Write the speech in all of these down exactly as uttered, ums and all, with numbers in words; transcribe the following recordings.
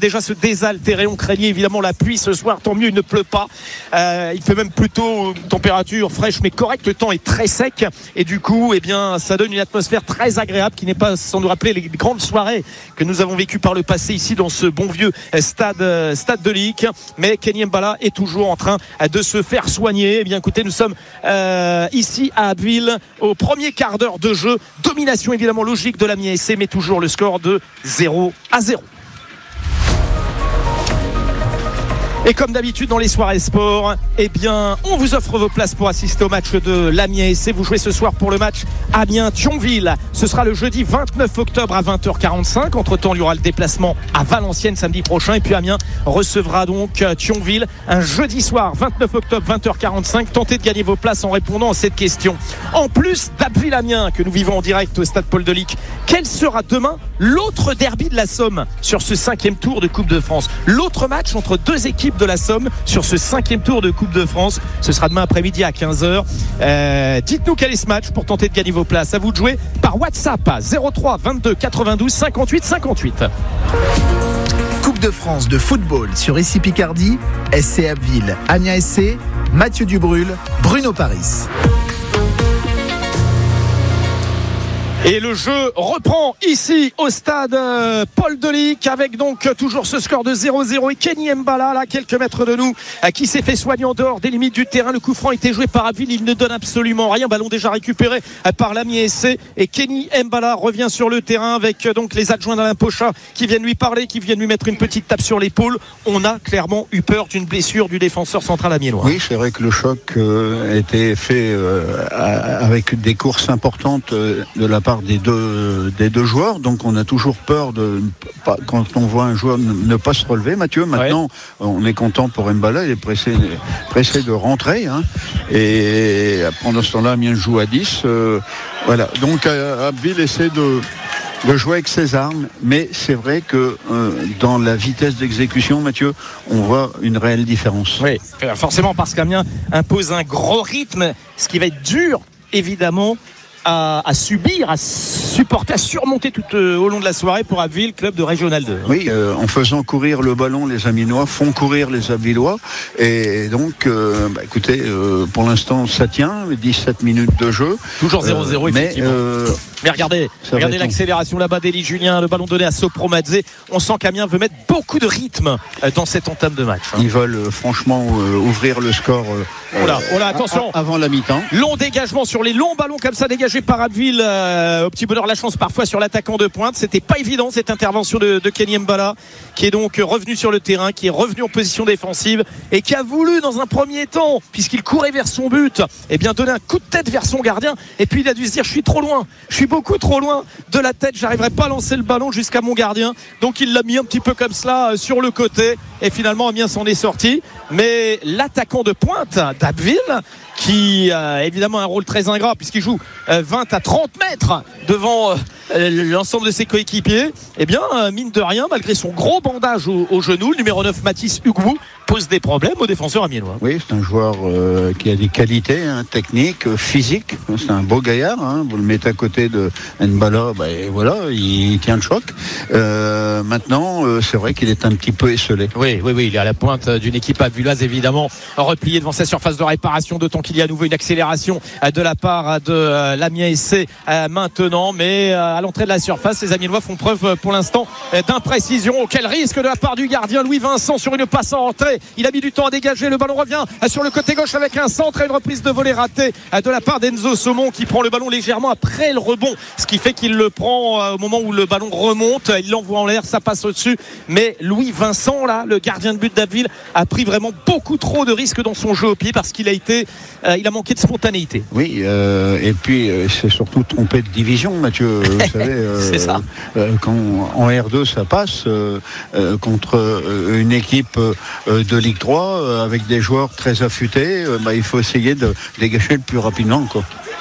déjà se désaltérer. On craignait évidemment la pluie ce soir, tant mieux il ne pleut pas. Euh, il fait même plutôt une température fraîche mais correcte, le temps est très sec et du coup eh bien, ça donne une atmosphère très agréable qui n'est pas sans nous rappeler les grandes soirées que nous avons vécues par le passé ici dans ce bon vieux stade, stade de Ligue. Mais Kenny Mbala est toujours en train de se faire soigner. Eh bien écoutez, nous sommes euh, ici à Abbeville au premier quart d'heure de jeu. Domination évidemment logique de l'Amiens S C, mais toujours le score de zéro à zéro. Et comme d'habitude dans les soirées sport, eh bien, on vous offre vos places pour assister au match de l'Amiens S C. Vous jouez ce soir pour le match Amiens-Thionville. Ce sera le jeudi vingt-neuf octobre à vingt heures quarante-cinq. Entre-temps, il y aura le déplacement à Valenciennes samedi prochain. Et puis Amiens recevra donc Thionville un jeudi soir, vingt-neuf octobre, vingt heures quarante-cinq. Tentez de gagner vos places en répondant à cette question. En plus d'Abbeville-Amiens que nous vivons en direct au stade Paul Delic, quel sera demain l'autre derby de la Somme sur ce cinquième tour de Coupe de France? L'autre match entre deux équipes de la Somme sur ce cinquième tour de Coupe de France. Ce sera demain après-midi à quinze heures. Euh, dites-nous quel est ce match pour tenter de gagner vos places. À vous de jouer par WhatsApp à zéro trois vingt-deux quatre-vingt-douze cinquante-huit cinquante-huit. Coupe de France de football sur Ici Picardie, S C Abbeville, Amiens S C, Mathieu Dubrul, Bruno Paris. Et le jeu reprend ici au stade Paul Delic avec donc toujours ce score de zéro zéro et Kenny Mbala là quelques mètres de nous qui s'est fait soigner en dehors des limites du terrain. Le coup franc était joué par Abbeville, il ne donne absolument rien. Ballon déjà récupéré par l'Amiens S C et Kenny Mbala revient sur le terrain avec donc les adjoints d'Alain Pocha qui viennent lui parler, qui viennent lui mettre une petite tape sur l'épaule. On a clairement eu peur d'une blessure du défenseur central amiénois. Oui, c'est vrai que le choc euh, était fait euh, avec des courses importantes euh, de la part des deux, des deux joueurs, donc on a toujours peur de pas, quand on voit un joueur ne pas se relever. Mathieu, maintenant ouais. On est content pour Mbala, il est pressé, pressé de rentrer hein. Et pendant ce temps-là Amiens joue à dix euh, voilà, donc Abbeville essaie de de jouer avec ses armes, mais c'est vrai que euh, dans la vitesse d'exécution, Mathieu, on voit une réelle différence. Oui, forcément parce qu'Amiens impose un gros rythme, ce qui va être dur évidemment À, à subir, à supporter, à surmonter tout euh, au long de la soirée pour Abbeville, club de Régional deux. Oui, euh, en faisant courir le ballon, les Amiénois font courir les Abvillois. Et donc, euh, bah, écoutez, euh, pour l'instant, ça tient, dix-sept minutes de jeu. Toujours zéro zéro, euh, effectivement. Mais, euh, mais regardez, regardez l'accélération là-bas d'Élie Julien, le ballon donné à Sopromadze. On sent qu'Amiens veut mettre beaucoup de rythme dans cette entame de match. Hein. Ils veulent euh, franchement euh, ouvrir le score euh, oh là, oh là, attention. A- avant la mi-temps. Long dégagement sur les longs ballons comme ça, dégagés par Abbeville, euh, au petit bonheur la chance parfois sur l'attaquant de pointe. C'était pas évident cette intervention de, de Kenny Mbala qui est donc revenu sur le terrain, qui est revenu en position défensive et qui a voulu dans un premier temps, puisqu'il courait vers son but, eh bien donner un coup de tête vers son gardien et puis il a dû se dire je suis trop loin, je suis beaucoup trop loin de la tête, j'arriverai pas à lancer le ballon jusqu'à mon gardien, donc il l'a mis un petit peu comme cela euh, sur le côté et finalement Amiens s'en est sorti. Mais l'attaquant de pointe d'Abbeville qui a évidemment un rôle très ingrat puisqu'il joue vingt à trente mètres devant l'ensemble de ses coéquipiers, eh bien mine de rien, malgré son gros bandage au, au genou, le numéro neuf Mathis Hugbou pose des problèmes aux défenseurs amiénois. Oui, c'est un joueur euh, qui a des qualités hein, techniques, euh, physiques, c'est un beau gaillard hein. Vous le mettez à côté de Mbala, bah, voilà, il, il tient le choc. Euh, maintenant euh, c'est vrai qu'il est un petit peu esselé. Oui, oui, oui, il est à la pointe d'une équipe abbvilloise évidemment repliée devant sa surface de réparation, d'autant qu'il y a à nouveau une accélération de la part de l'Amiens S C maintenant, mais à l'entrée de la surface, les Amiénois font preuve pour l'instant d'imprécision. Quel risque de la part du gardien Louis Vincent sur une passe en entrée, il a mis du temps à dégager, le ballon revient sur le côté gauche avec un centre et une reprise de volée ratée de la part d'Enzo Saumon qui prend le ballon légèrement après le rebond, ce qui fait qu'il le prend au moment où le ballon remonte, il l'envoie en l'air, ça passe au-dessus, mais Louis Vincent là, le gardien de but d'Abbeville, a pris vraiment beaucoup trop de risques dans son jeu au pied parce qu'il a été euh, il a manqué de spontanéité. Oui, euh, et puis euh, c'est surtout trompé de division, Mathieu. Vous savez, euh, c'est ça. Euh, quand en R deux ça passe euh, euh, contre euh, une équipe euh, de Ligue trois euh, avec des joueurs très affûtés, euh, bah, il faut essayer de dégager le plus rapidement, quoi.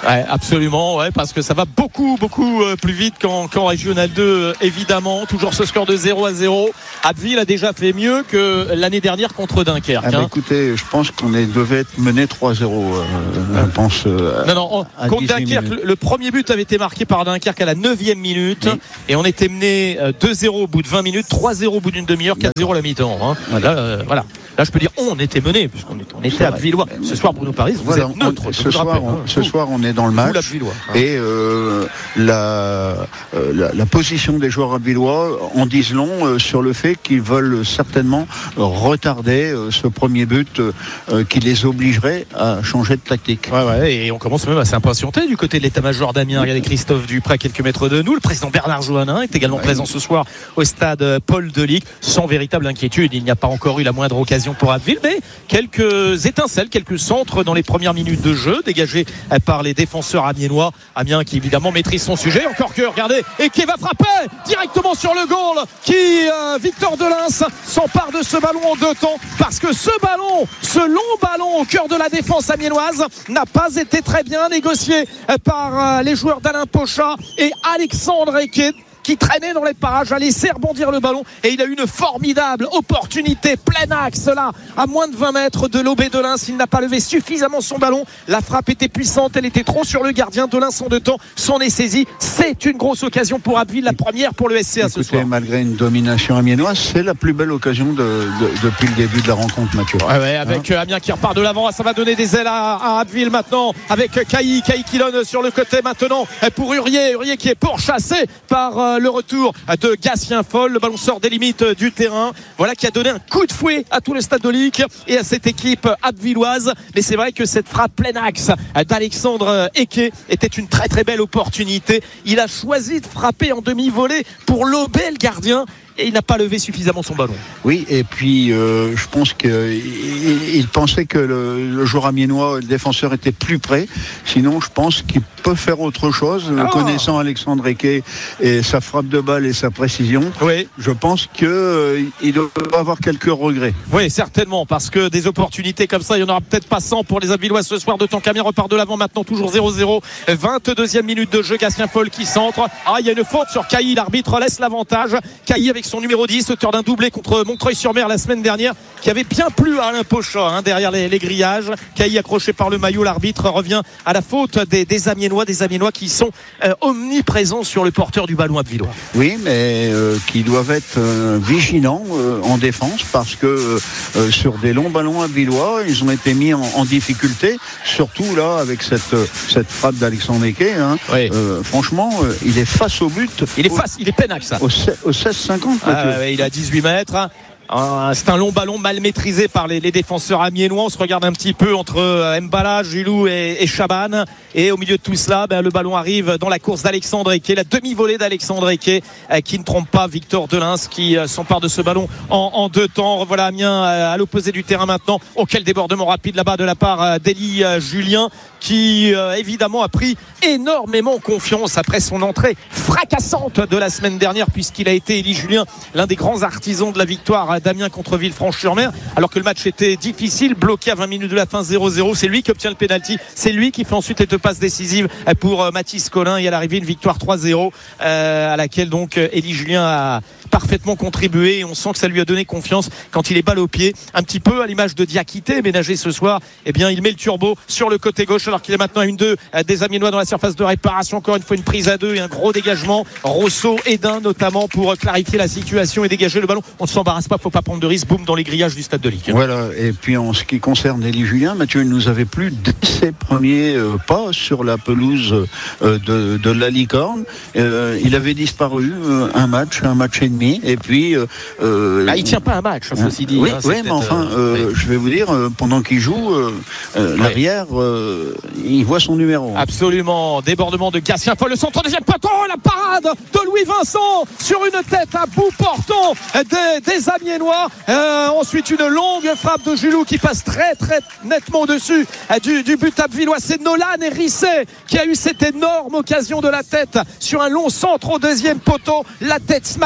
Ouais, absolument, ouais, parce que ça va beaucoup, beaucoup euh, plus vite qu'en, qu'en Régional deux, euh, évidemment. Toujours ce score de zéro à zéro. Abbeville a déjà fait mieux que l'année dernière contre Dunkerque. Ah bah hein. Écoutez, je pense qu'on est, devait être mené trois à zéro. Euh, je pense. Euh, non, non, à contre Dunkerque, le, le premier but avait été marqué par Dunkerque à la neuvième minute. Oui. Et on était mené euh, deux zéro au bout de vingt minutes, trois à zéro au bout d'une demi-heure, quatre zéro à la mi-temps. Hein. Voilà. Là, euh, voilà. Là, je peux dire, on était mené, puisqu'on était, on était Abbevillois. Ce soir, Bruno Paris, vous voilà, êtes neutre. On, ce soir, rappelle, on, hein. ce soir, on est dans le match. Hein. Et euh, la, euh, la, la position des joueurs abbevillois en disent long euh, sur le fait qu'ils veulent certainement euh, retarder euh, ce premier but euh, qui les obligerait à changer de tactique. Ouais, ouais, et on commence même à s'impatienter du côté de l'état-major d'Amiens. Regardez Christophe Dupré à quelques mètres de nous. Le président Bernard Johannin est également ouais. présent ce soir au stade Paul Delic, sans véritable inquiétude. Il n'y a pas encore eu la moindre occasion pour Abbeville, mais quelques étincelles, quelques centres dans les premières minutes de jeu dégagés par les défenseurs amiénois. Amiens qui évidemment maîtrise son sujet. Encore que, regardez, et qui va frapper directement sur le goal, qui euh, Victor Delins s'empare de ce ballon en deux temps, parce que ce ballon, ce long ballon au cœur de la défense amiénoise n'a pas été très bien négocié par euh, les joueurs d'Alain Pochat et Alexandre Eke, qui traînait dans les parages, a laissé rebondir le ballon et il a eu une formidable opportunité plein axe là, à moins de vingt mètres de l'O B Delins. Il n'a pas levé suffisamment son ballon, la frappe était puissante, elle était trop sur le gardien. Delins en deux temps s'en est saisi. C'est une grosse occasion pour Abbeville, la première pour le S C A. Écoutez, ce soir. Malgré une domination amiénoise, c'est la plus belle occasion de, de, depuis le début de la rencontre, Mathieu. Ouais, ouais, avec hein Amiens qui repart de l'avant, ça va donner des ailes à, à Abbeville maintenant, avec Cailly, Cailly qui donne sur le côté maintenant pour Hurier, Hurier qui est pourchassé par euh, le retour de Gatien Foll. Le ballon sort des limites du terrain. Voilà qui a donné un coup de fouet à tout le stade de Ligue et à cette équipe abbevilloise. Mais c'est vrai que cette frappe plein axe d'Alexandre Eke était une très très belle opportunité. Il a choisi de frapper en demi-volée pour lober le gardien. Et il n'a pas levé suffisamment son ballon. Oui, et puis euh, je pense qu'il il, il pensait que le, le joueur amiénois, le défenseur, était plus près. Sinon, je pense qu'il peut faire autre chose. Oh. Connaissant Alexandre Eke et sa frappe de balle et sa précision, oui. je pense qu'il euh, doit avoir quelques regrets. Oui, certainement, parce que des opportunités comme ça, il n'y en aura peut-être pas cent pour les Abbevillois ce soir. De temps qu'Amiens repart de l'avant maintenant, toujours zéro zéro. vingt-deuxième minute de jeu, Gatien Foll qui centre. Ah, il y a une faute sur Cailly, l'arbitre laisse l'avantage. Cailly avec son numéro dix, auteur d'un doublé contre Montreuil-sur-Mer la semaine dernière, qui avait bien plu à Alain Pochat hein, derrière les, les grillages. Cailly accroché par le maillot, l'arbitre revient à la faute des, des Amiénois, des Amiénois qui sont euh, omniprésents sur le porteur du ballon abbevillois. Oui, mais euh, qui doivent être euh, vigilants euh, en défense, parce que euh, sur des longs ballons abbevillois, ils ont été mis en, en difficulté, surtout là avec cette, cette frappe d'Alexandre Eke. Hein. Oui. Euh, franchement, euh, il est face au but. Il est au, face, il est peinac ça. Au, au seize cinquante. Ah, ouais, il a dix-huit mètres. Euh, c'est un long ballon mal maîtrisé par les, les défenseurs amiénois. On se regarde un petit peu entre euh, Mbala, Gilou et, et Chaban. Et au milieu de tout cela, ben, le ballon arrive dans la course d'Alexandre Eke, la demi-volée d'Alexandre Eke, euh, qui ne trompe pas Victor Delins, qui euh, s'empare de ce ballon en, en deux temps. Voilà Amiens euh, à l'opposé du terrain maintenant. Oh, quel débordement rapide là-bas de la part euh, d'Élie euh, Julien, qui euh, évidemment a pris énormément confiance après son entrée fracassante de la semaine dernière, puisqu'il a été, Élie Julien, l'un des grands artisans de la victoire d'Amiens contre Villefranche-sur-Mer, alors que le match était difficile, bloqué à vingt minutes de la fin, zéro zéro. C'est lui qui obtient le pénalty, c'est lui qui fait ensuite les deux passes décisives pour Mathis Collin, et à l'arrivée une victoire trois zéro euh, à laquelle donc Élie Julien a parfaitement contribué, et on sent que ça lui a donné confiance quand il est balle au pied, un petit peu à l'image de Diakité ménagé ce soir. Eh bien il met le turbo sur le côté gauche, alors qu'il est maintenant à une deux des Amiénois dans la surface de réparation. Encore une fois une prise à deux et un gros dégagement, Rousseau, Edin notamment, pour clarifier la situation et dégager le ballon. On ne s'embarrasse pas, faut pas prendre de risque, boum, dans les grillages du stade de Ligue. Voilà, et puis en ce qui concerne Élie Julien, Mathieu, il nous avait plu dès ses premiers euh, pas sur la pelouse euh, de, de la Licorne. Euh, il avait disparu euh, un match, un match et demi, et puis euh, euh, bah, il tient pas un match, hein, ceci dit. Oui, hein, oui mais enfin, euh, oui. je vais vous dire, euh, pendant qu'il joue, euh, euh, oui. l'arrière, euh, il voit son numéro. Absolument, débordement de Gatien Foll, le centre, deuxième poteau, la parade de Louis Vincent sur une tête à bout portant des, des Amiénois. Euh, ensuite une longue frappe de Gilou qui passe très très nettement au-dessus du, du but abbevillois. C'est Nolan et Risset qui a eu cette énorme occasion de la tête sur un long centre au deuxième poteau. La tête smatchée à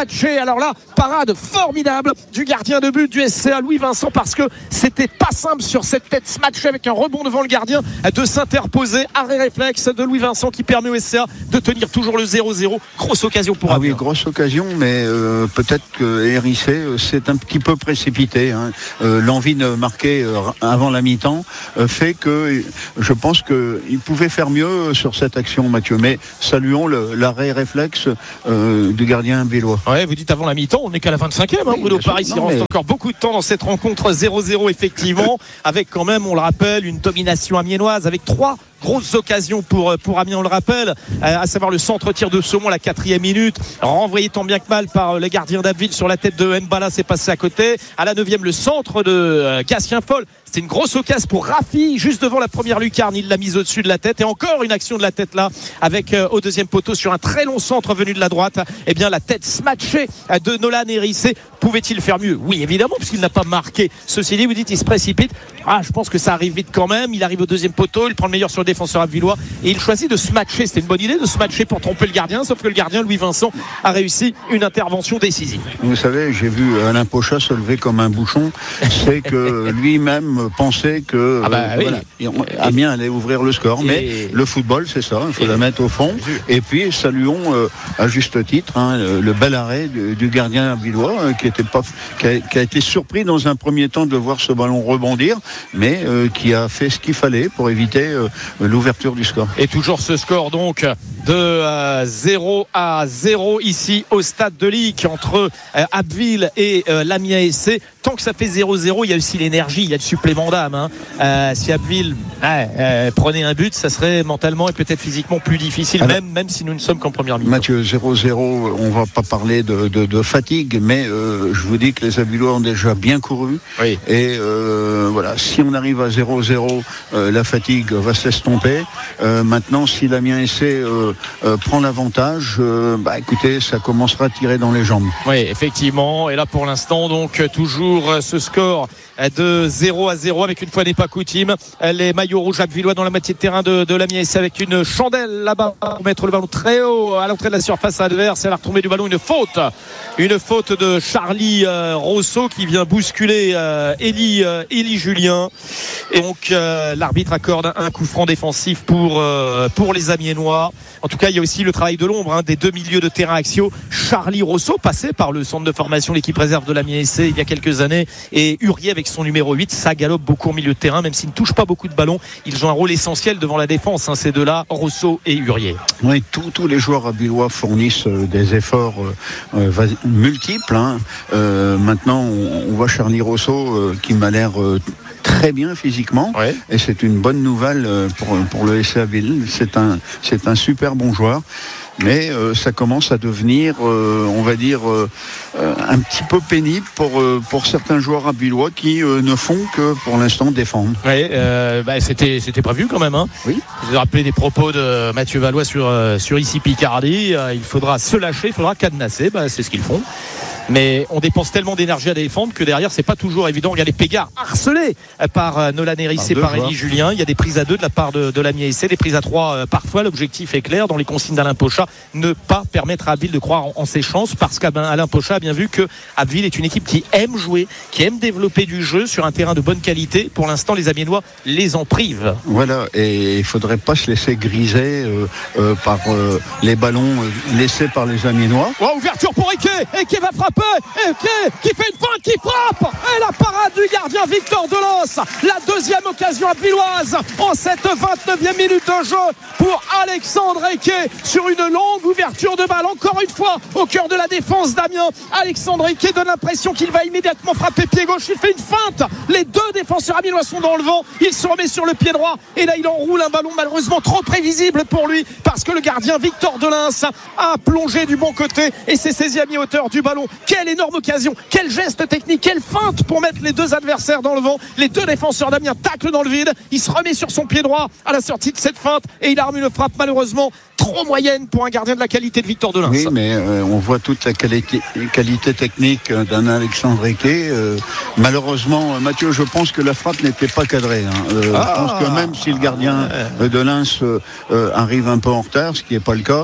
alors là, parade formidable du gardien de but du S C A, Louis Vincent, parce que c'était pas simple sur cette tête smatchée avec un rebond devant le gardien de s'interposer. Arrêt réflexe de Louis Vincent qui permet au S C A de tenir toujours le zéro zéro. Grosse occasion pour Ah Amiens. oui, grosse occasion, mais euh, peut-être que Hérissé s'est un petit peu précipité. Hein. Euh, l'envie de marquer euh, avant la mi-temps euh, fait que je pense qu'il pouvait faire mieux sur cette action, Mathieu. Mais saluons le, l'arrêt réflexe euh, du gardien villois. Ouais, vous dites avant la mi-temps, on n'est qu'à la vingt-cinquième. Hein, oui, Bruno Paris, il reste mais... encore beaucoup de temps dans cette rencontre zéro zéro, effectivement, avec quand même, on le rappelle, une domination amiénoise avec trois grosses occasions pour, pour Amiens, on le rappelle, à savoir le centre-tir de Saumon, la quatrième minute, renvoyé tant bien que mal par le gardien d'Abbeville sur la tête de Mbala, c'est passé à côté. À la neuvième, le centre de Gatien Foll. C'était une grosse occasion pour Rafi, juste devant la première lucarne, il l'a mise au-dessus de la tête. Et encore une action de la tête là, avec euh, au deuxième poteau sur un très long centre venu de la droite. Eh bien, la tête smatchée de Nolan Hérissé. Pouvait-il faire mieux? Oui, évidemment, puisqu'il n'a pas marqué. Ceci dit, vous dites, il se précipite. Ah, je pense que ça arrive vite quand même. Il arrive au deuxième poteau, il prend le meilleur sur le défenseur avillois et il choisit de se matcher. C'était une bonne idée de se matcher pour tromper le gardien, sauf que le gardien, Louis Vincent, a réussi une intervention décisive. Vous savez, j'ai vu Alain Pochat se lever comme un bouchon. C'est que lui-même pensait que ah bah, euh, oui. voilà, Amiens allait ouvrir le score. Et... Mais le football, c'est ça, il faut et... la mettre au fond. Et puis, saluons euh, à juste titre hein, le, le bel arrêt du, du gardien avillois euh, qui, était pas, qui, a, qui a été surpris dans un premier temps de voir ce ballon rebondir, mais euh, qui a fait ce qu'il fallait pour éviter euh, l'ouverture du score. Et toujours ce score donc de euh, zéro à zéro ici au stade de Lique entre euh, Abbeville et euh, l'Amiens S C. Tant que ça fait zéro zéro, il y a aussi l'énergie, il y a le supplément d'âme. Hein. Euh, si Abbeville ouais, euh, prenait un but, ça serait mentalement et peut-être physiquement plus difficile, Alors, même, même si nous ne sommes qu'en première mi-temps. Mathieu, zéro zéro, on ne va pas parler de, de, de fatigue, mais euh, je vous dis que les Abillois ont déjà bien couru. Oui. Et euh, voilà, si on arrive à zéro zéro, euh, la fatigue va s'estomper. Euh, maintenant, si l'Amiens S C euh, euh, prend l'avantage, euh, bah, écoutez, ça commencera à tirer dans les jambes. Oui, effectivement. Et là, pour l'instant, donc, toujours ce score de zéro à zéro avec une fois n'est pas coutume les maillots rouges abbvillois dans la moitié de terrain de, de l'Amiens S C avec une chandelle là-bas pour mettre le ballon très haut à l'entrée de la surface adverse. Et à la retombée du ballon, une faute une faute de Charlie euh, Rousseau qui vient bousculer euh, Élie, euh, Élie Julien et donc euh, l'arbitre accorde un coup franc défensif pour, euh, pour les Amiénois. En tout cas, il y a aussi le travail de l'ombre hein, des deux milieux de terrain axiaux. Charlie Rousseau, passé par le centre de formation l'équipe réserve de l'Amiens S C il y a quelques années, et Hurier avec son numéro huit, ça galope beaucoup au milieu de terrain, même s'ils ne touchent pas beaucoup de ballons, ils ont un rôle essentiel devant la défense, hein, ces deux-là, Rousseau et Hurier. Oui, tous les joueurs abillois fournissent euh, des efforts euh, euh, multiples. Hein. Euh, maintenant, on, on voit Charlie Rousseau euh, qui m'a l'air... Euh, très bien physiquement, ouais. Et c'est une bonne nouvelle pour, pour le S C Abbeville. C'est un, c'est un super bon joueur, mais euh, ça commence à devenir, euh, on va dire, euh, un petit peu pénible pour, euh, pour certains joueurs abillois qui euh, ne font que pour l'instant défendre. Oui, euh, bah, c'était, c'était prévu quand même. Hein. Oui. Vous avez rappelé des propos de Mathieu Valois sur, euh, sur ici Picardie. Euh, il faudra se lâcher, il faudra cadenasser, bah, c'est ce qu'ils font. Mais on dépense tellement d'énergie à défendre que derrière c'est pas toujours évident. Regardez Pégard harcelé par Nolan Hérissé, par, par Élie Julien. Il y a des prises à deux de la part de, de l'Amiens S C, des prises à trois euh, parfois. L'objectif est clair dans les consignes d'Alain Pochat, ne pas permettre à Abbeville de croire en, en ses chances, parce qu'Alain Pochat a bien vu que Abbeville est une équipe qui aime jouer, qui aime développer du jeu sur un terrain de bonne qualité. Pour l'instant, les Amiénois les en privent. Voilà, et il faudrait pas se laisser griser euh, euh, par euh, les ballons euh, laissés par les Amiénois. Oh, ouverture pour Eke, Eke va frapper. Eke qui fait une feinte, qui frappe, et la parade du gardien Victor Delens. La deuxième occasion abbvilloise en cette vingt-neuvième minute de jeu pour Alexandre Eke sur une longue ouverture de balle, encore une fois au cœur de la défense d'Amiens. Alexandre Eke donne l'impression qu'il va immédiatement frapper pied gauche, il fait une feinte, les deux défenseurs amiénois sont dans le vent, il se remet sur le pied droit et là il enroule un ballon malheureusement trop prévisible pour lui, parce que le gardien Victor Delens a plongé du bon côté et s'est saisi à mi-hauteur du ballon. Quelle énorme occasion, quel geste technique, quelle feinte pour mettre les deux adversaires dans le vent. Les deux défenseurs d'Amiens taclent dans le vide, il se remet sur son pied droit à la sortie de cette feinte et il arme une frappe malheureusement trop moyenne pour un gardien de la qualité de Victor Delens. Oui, mais euh, on voit toute la qualité, qualité technique d'un Alexandre Eke. Euh, malheureusement, Mathieu, je pense que la frappe n'était pas cadrée. Hein. Euh, ah, je pense que même si le gardien euh, de Lens euh, arrive un peu en retard, ce qui n'est pas le cas, je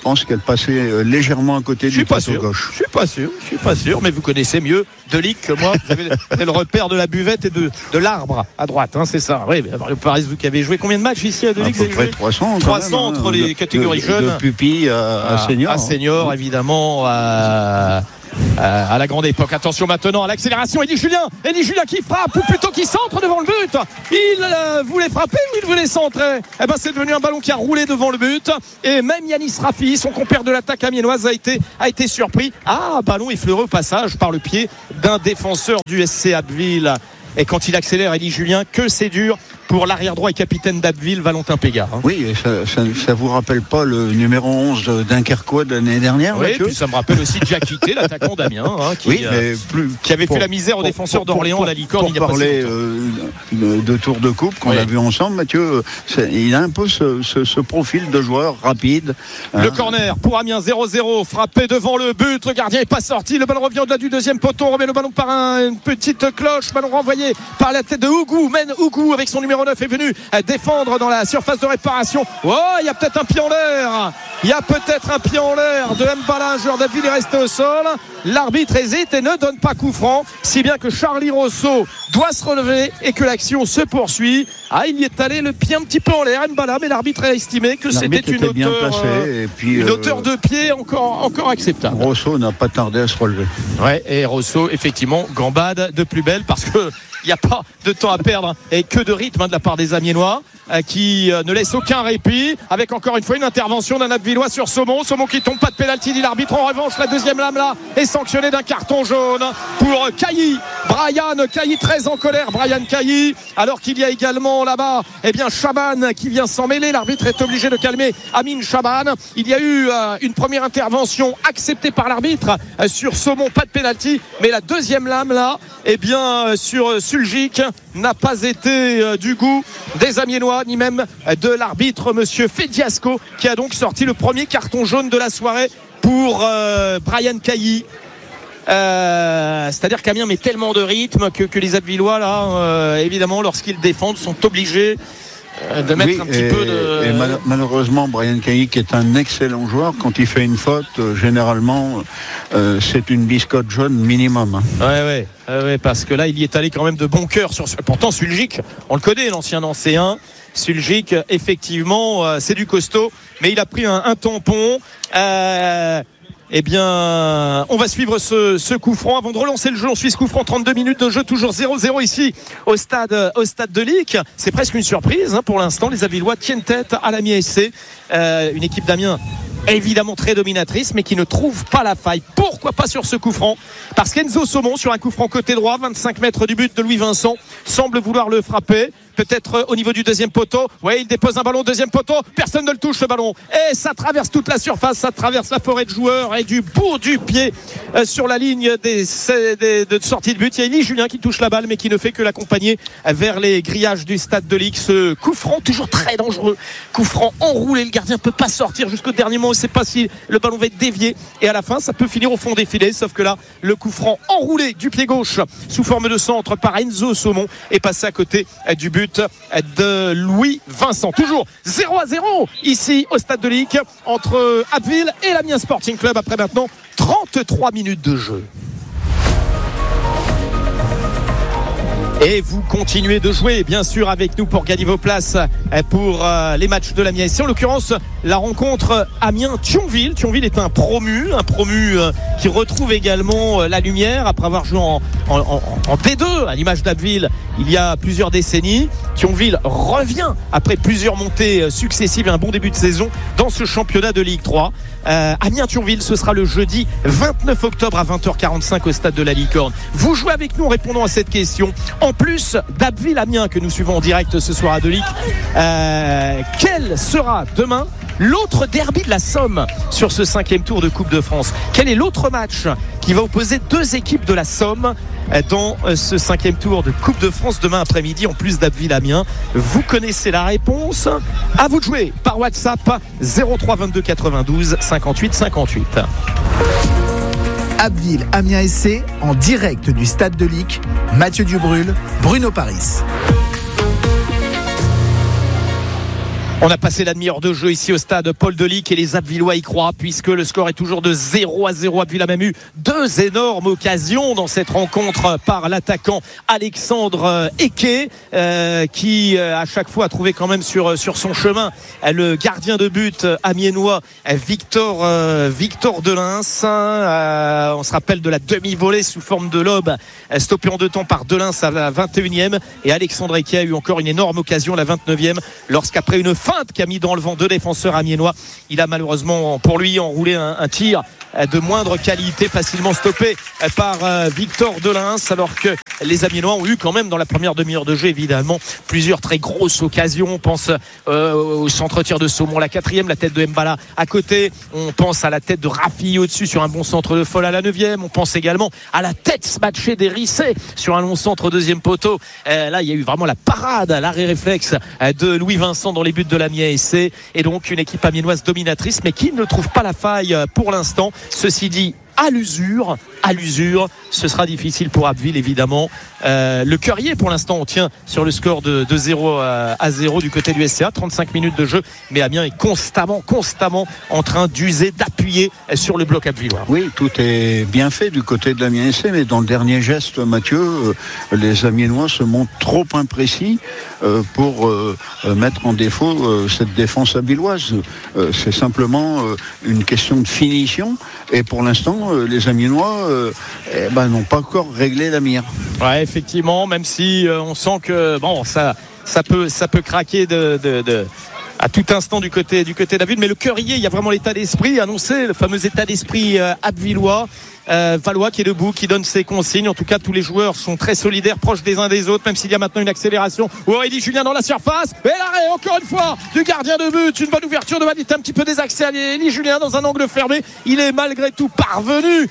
pense qu'elle passait légèrement à côté du poteau gauche. Je suis pas sûr, je suis pas sûr, mais vous connaissez mieux Delic que moi. Vous avez le repère de la buvette et de, de l'arbre à droite, hein, c'est ça. Oui, Mario Paris, vous qui avez joué combien de matchs ici à Delic? À peu près trois cents. trois cents entre hein, les de, catégories de, jeunes. De pupille à, à senior. À senior, hein. Évidemment. À... Euh, à la grande époque. Attention maintenant à l'accélération. Elie Julien, Elie Julien qui frappe ou plutôt qui centre devant le but. Il euh, voulait frapper ou il voulait centrer? Eh ben c'est devenu un ballon qui a roulé devant le but. Et même Yanis Rafi, son compère de l'attaque amiénoise, a été, a été surpris. Ah, ballon effleuré au passage par le pied d'un défenseur du S C Abbeville. Et quand il accélère, Elie Julien, que c'est dur pour l'arrière droit et capitaine d'Abbeville, Valentin Pégard. Hein. Oui, et ça, ça, ça vous rappelle pas le numéro onze d'Unkerquois de l'année dernière? Oui, puis ça me rappelle aussi Diakité, l'attaquant d'Amiens, hein, qui, oui, mais plus, qui avait pour, fait la misère aux défenseurs d'Orléans à la licorne. Pour parler euh, de, de tour de coupe qu'on oui. a vu ensemble, Mathieu, il a un peu ce, ce, ce profil de joueur rapide. Le hein. corner pour Amiens, zéro zéro, frappé devant le but, le gardien n'est pas sorti, le ballon revient au-delà du deuxième poteau, on remet le ballon par un, une petite cloche, ballon renvoyé par la tête de Ougou, mène Ougou avec son numéro neuf est venu défendre dans la surface de réparation. Oh, il y a peut-être un pied en l'air. Il y a peut-être un pied en l'air de Mbala, joueur d'Abbeville est resté au sol. L'arbitre hésite et ne donne pas coup franc, si bien que Charlie Rosso doit se relever et que l'action se poursuit. Ah, il y est allé le pied un petit peu en l'air, Mbala, mais l'arbitre a estimé que l'arbitre c'était une hauteur, placé, euh, et puis, une euh, hauteur de pied encore, encore acceptable. Rosso n'a pas tardé à se relever. Ouais, et Rosso, effectivement, gambade de plus belle parce que il n'y a pas de temps à perdre et que de rythme hein, de la part des Amiénois euh, qui euh, ne laissent aucun répit avec encore une fois une intervention d'un Abbvillois sur Saumon. Saumon qui tombe, pas de pénalty, dit l'arbitre. En revanche, la deuxième lame là est sanctionnée d'un carton jaune pour Cailly. Brian Cailly très en colère. Brian Cailly, alors qu'il y a également là-bas eh bien Chaban qui vient s'en mêler. L'arbitre est obligé de calmer Amine Chaban. Il y a eu euh, une première intervention acceptée par l'arbitre euh, sur Saumon, pas de pénalty, mais la deuxième lame là eh bien euh, sur euh, Suljic n'a pas été euh, du goût des Amiénois ni même euh, de l'arbitre monsieur Fediasco qui a donc sorti le premier carton jaune de la soirée pour euh, Brian Cailly. Euh, c'est-à-dire qu'Amiens met tellement de rythme que, que les Abbvillois là euh, évidemment lorsqu'ils défendent sont obligés de mettre oui, un petit et, peu de... et mal, malheureusement Brian Cailly qui est un excellent joueur, quand il fait une faute euh, généralement euh, c'est une biscotte jaune minimum hein. ouais, ouais, ouais parce que là il y est allé quand même de bon cœur sur ce... pourtant Suljic on le connaît, l'ancien ancéen Suljic effectivement euh, c'est du costaud mais il a pris un, un tampon euh... Eh bien, on va suivre ce, ce coup franc avant de relancer le jeu. On suit ce coup franc, trente-deux minutes de jeu, toujours zéro zéro ici au stade, au stade de Lic. C'est presque une surprise hein, pour l'instant. Les Abbvillois tiennent tête à l'Amiens S C. Euh, une équipe d'Amiens évidemment très dominatrice, mais qui ne trouve pas la faille. Pourquoi pas sur ce coup franc? Parce qu'Enzo Saumon, sur un coup franc côté droit, vingt-cinq mètres du but de Louis Vincent, semble vouloir le frapper. Peut-être au niveau du deuxième poteau. Oui, il dépose un ballon au deuxième poteau. Personne ne le touche, ce ballon. Et ça traverse toute la surface. Ça traverse la forêt de joueurs. Et du bout du pied euh, sur la ligne des, des, de sortie de but. Il y a Elie Julien qui touche la balle, mais qui ne fait que l'accompagner vers les grillages du stade de Ligue. Ce coup franc, toujours très dangereux. Coup franc enroulé. Le gardien ne peut pas sortir jusqu'au dernier moment. On ne sait pas si le ballon va être dévié. Et à la fin, ça peut finir au fond des filets. Sauf que là, le coup franc enroulé du pied gauche sous forme de centre par Enzo Saumon est passé à côté euh, du but de Louis Vincent. Toujours zéro à zéro ici au stade de Ligue entre Abbeville et l'Amiens Sporting Club après maintenant trente-trois minutes de jeu. Et vous continuez de jouer bien sûr avec nous pour gagner vos places pour les matchs de l'Amiens S C. En l'occurrence la rencontre Amiens-Thionville. Thionville est un promu, un promu qui retrouve également la lumière après avoir joué en, en, en, en D deux à l'image d'Abbeville il y a plusieurs décennies. Thionville revient après plusieurs montées successives et un bon début de saison dans ce championnat de Ligue trois. Euh, Amiens-Thionville, ce sera le jeudi vingt-neuf octobre à vingt heures quarante-cinq au stade de la Licorne. Vous jouez avec nous en répondant à cette question. En plus d'Abbeville-Amiens que nous suivons en direct ce soir à Delic, euh, quel sera demain l'autre derby de la Somme sur ce cinquième tour de Coupe de France? Quel est l'autre match qui va opposer deux équipes de la Somme dans ce cinquième tour de Coupe de France demain après-midi en plus d'Abbeville-Amiens? Vous connaissez la réponse. À vous de jouer par WhatsApp zéro trois vingt-deux quatre-vingt-douze cinquante-huit cinquante-huit. Abbeville Amiens S C en direct du stade de Lic. Mathieu Dubrul, Bruno Paris. On a passé la demi-heure de jeu ici au stade Paul Delic et les Abbvillois y croient puisque le score est toujours de zéro à zéro. Abbeville a même eu deux énormes occasions dans cette rencontre par l'attaquant Alexandre Eke euh, qui euh, à chaque fois a trouvé quand même sur, sur son chemin le gardien de but amiénois Victor, euh, Victor Delins. Euh, on se rappelle de la demi-volée sous forme de lobe stoppée en deux temps par Delins à la vingt et unième et Alexandre Eke a eu encore une énorme occasion la vingt-neuvième lorsqu'après une feinte qui a mis dans le vent deux défenseurs amiénois, il a malheureusement pour lui enroulé un, un tir de moindre qualité, facilement stoppé par euh, Victor Delins, alors que les Amiénois ont eu quand même dans la première demi-heure de jeu évidemment plusieurs très grosses occasions. On pense euh, au centre-tir de Saumon, la quatrième, la tête de Mbala à côté, on pense à la tête de Rafi au-dessus sur un bon centre de Foll à la neuvième, on pense également à la tête smatchée d'Hérissé sur un long centre deuxième poteau. Euh, là il y a eu vraiment la parade, l'arrêt réflexe de Louis Vincent dans les buts de l'Amiens S C, et donc une équipe amiénoise dominatrice mais qui ne trouve pas la faille pour l'instant. Ceci dit, à l'usure, à l'usure, ce sera difficile pour Abbeville évidemment. Euh, le Cœurier pour l'instant on tient sur le score de, de zéro à zéro du côté du S C A, trente-cinq minutes de jeu, mais Amiens est constamment, constamment en train d'user, d'appuyer sur le bloc abvillois. Oui, tout est bien fait du côté de l'Amiens S C, mais dans le dernier geste, Mathieu, euh, les Amiénois se montrent trop imprécis euh, pour euh, mettre en défaut euh, cette défense abvilloise. Euh, c'est simplement euh, une question de finition, et pour l'instant euh, les Amiénois euh, eh ben, n'ont pas encore réglé la mire. Ouais, effectivement, même si euh, on sent que bon, ça, ça peut, ça peut craquer de, de, de, à tout instant du côté, du côté d'Abbeville. Mais le Cœurier, il y a vraiment l'état d'esprit annoncé, le fameux état d'esprit euh, abbvillois. Euh, Valois qui est debout, qui donne ses consignes. En tout cas, tous les joueurs sont très solidaires, proches des uns des autres, même s'il y a maintenant une accélération. Aurélie Julien dans la surface. Et l'arrêt, encore une fois, du gardien de but. Une bonne ouverture de balle. Il était un petit peu désaxé. Aurélie Julien dans un angle fermé. Il est malgré tout parvenu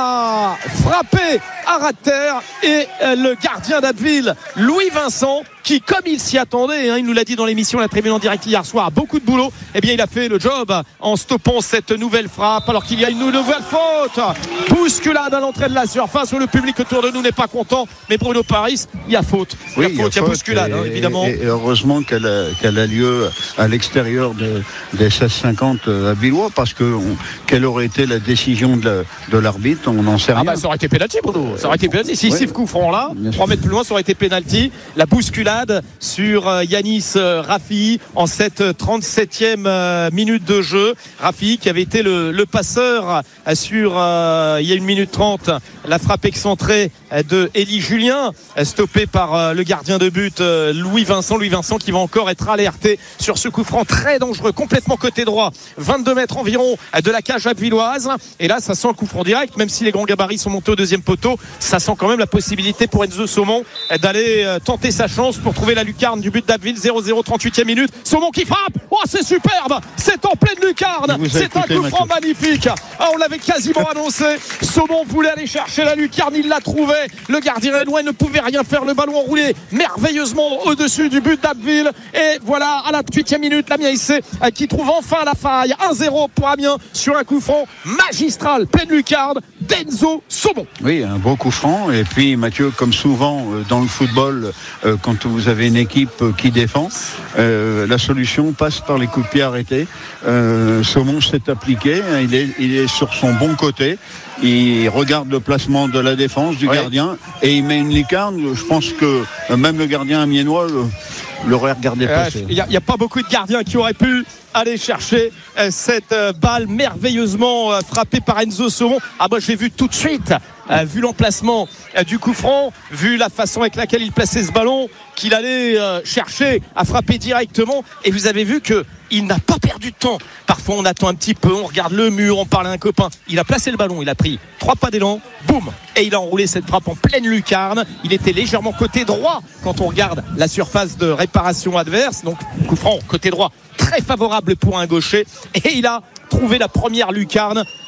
à frapper à ras de terre. Et euh, le gardien d'Abbeville, Louis Vincent, qui, comme il s'y attendait, hein, il nous l'a dit dans l'émission La Tribune en direct hier soir, a beaucoup de boulot. Eh bien, il a fait le job en stoppant cette nouvelle frappe, alors qu'il y a une nouvelle faute. Bousculade à l'entrée de la surface où le public autour de nous n'est pas content, mais Bruno Paris, il y a faute. Il y a oui, faute, il y a, il y a bousculade, et, hein, évidemment. Et, et heureusement qu'elle a, qu'elle a lieu à l'extérieur de, des seize cinquante à Villois, parce que on, quelle aurait été la décision de, la, de l'arbitre, on n'en sait rien. Ah bah ça aurait été pénalty, Bruno. Ça aurait été pénalty. Si oui. Siffle coup franc là, trois mètres plus loin, ça aurait été pénalty. La bousculade sur euh, Yanis euh, Rafi en cette trente-septième euh, minute de jeu. Rafi qui avait été le, le passeur euh, sur euh, il y a une minute trente, la frappe excentrée euh, de Élie Julien, euh, stoppée par euh, le gardien de but euh, Louis Vincent. Louis Vincent qui va encore être alerté sur ce coup franc très dangereux, complètement côté droit, vingt-deux mètres environ euh, de la cage abbvilloise. Et là, ça sent le coup franc direct, même si les grands gabarits sont montés au deuxième poteau. Ça sent quand même la possibilité pour Enzo Saumon euh, d'aller euh, tenter sa chance pour trouver la lucarne du but d'Abbeville. Zéro zéro, trente-huitième minute. Saumon qui frappe. Oh, c'est superbe. C'est en pleine lucarne. C'est écouté, un coup franc magnifique. Ah, on l'avait quasiment annoncé. Saumon voulait aller chercher la lucarne. Il l'a trouvé. Le gardien rénois ne pouvait rien faire. Le ballon enroulé merveilleusement au-dessus du but d'Abbeville. Et voilà, à la huitième minute, l'Amiens S C qui trouve enfin la faille. un zéro pour Amiens sur un coup franc magistral. Pleine lucarne d'Enzo Saumon. Oui, un beau coup franc. Et puis, Mathieu, comme souvent dans le football, quand vous avez une équipe qui défend, euh, la solution passe par les coups de pied arrêtés. Euh, Saumon s'est appliqué, il est, il est sur son bon côté, il regarde le placement de la défense du ouais. gardien et il met une lucarne. Je pense que même le gardien amiénois le, l'aurait regardé euh, passer. Il n'y a, a pas beaucoup de gardiens qui auraient pu aller chercher euh, cette euh, balle merveilleusement euh, frappée par Enzo Saumon. Ah moi j'ai vu tout de suite, euh, vu l'emplacement euh, du coup franc, vu la façon avec laquelle il plaçait ce ballon, qu'il allait euh, chercher à frapper directement. Et vous avez vu que il n'a pas perdu de temps. Parfois on attend un petit peu, on regarde le mur, on parle à un copain. Il a placé le ballon, il a pris trois pas d'élan, boum, et il a enroulé cette frappe en pleine lucarne. Il était légèrement côté droit quand on regarde la surface de réparation adverse. Donc coup franc côté droit, très favorable pour un gaucher. Et il a trouvé la première lucarne.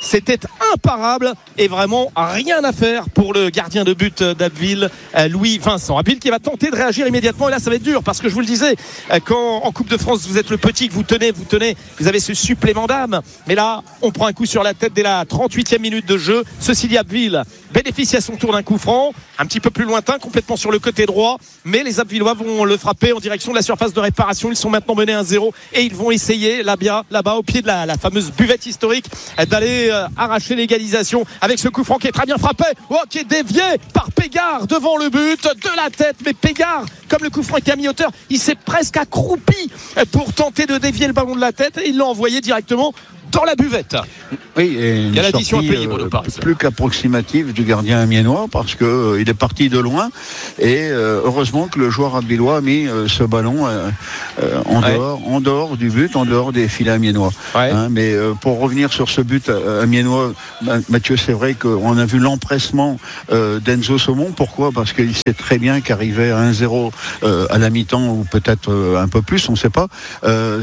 c'était imparable et vraiment rien à faire pour le gardien de but d'Abbeville, Louis Vincent. Abbeville qui va tenter de réagir immédiatement, et là ça va être dur parce que je vous le disais, quand en Coupe de France vous êtes le petit, que vous tenez, vous tenez, vous avez ce supplément d'âme, mais là on prend un coup sur la tête dès la trente-huitième minute de jeu. Ceci dit, Abbeville bénéficie à son tour d'un coup franc, un petit peu plus lointain, complètement sur le côté droit, mais les Abvillois vont le frapper en direction de la surface de réparation. Ils sont maintenant menés un zéro et ils vont essayer là-bas, là-bas au pied de la, la fameuse buvette historique, d'aller euh, arracher l'égalisation avec ce coup franc qui est très bien frappé, oh, qui est dévié par Pégard devant le but de la tête. Mais Pégard, comme le coup franc était à mi-hauteur, il s'est presque accroupi pour tenter de dévier le ballon de la tête et il l'a envoyé directement dans la buvette. Oui, et il y a l'addition un peu libre de euh, Paris. Plus qu'approximative du gardien amiénois parce que euh, il est parti de loin et euh, heureusement que le joueur abvillois a mis euh, ce ballon euh, euh, en ouais. dehors, en dehors du but, en dehors des filets amiénois. Ouais. Hein, mais euh, pour revenir sur ce but euh, amiénois, Mathieu, c'est vrai qu'on a vu l'empressement euh, d'Enzo Saumon. Pourquoi ? Parce qu'il sait très bien qu'arriver à un zéro euh, à la mi-temps ou peut-être euh, un peu plus, on ne sait pas. Euh,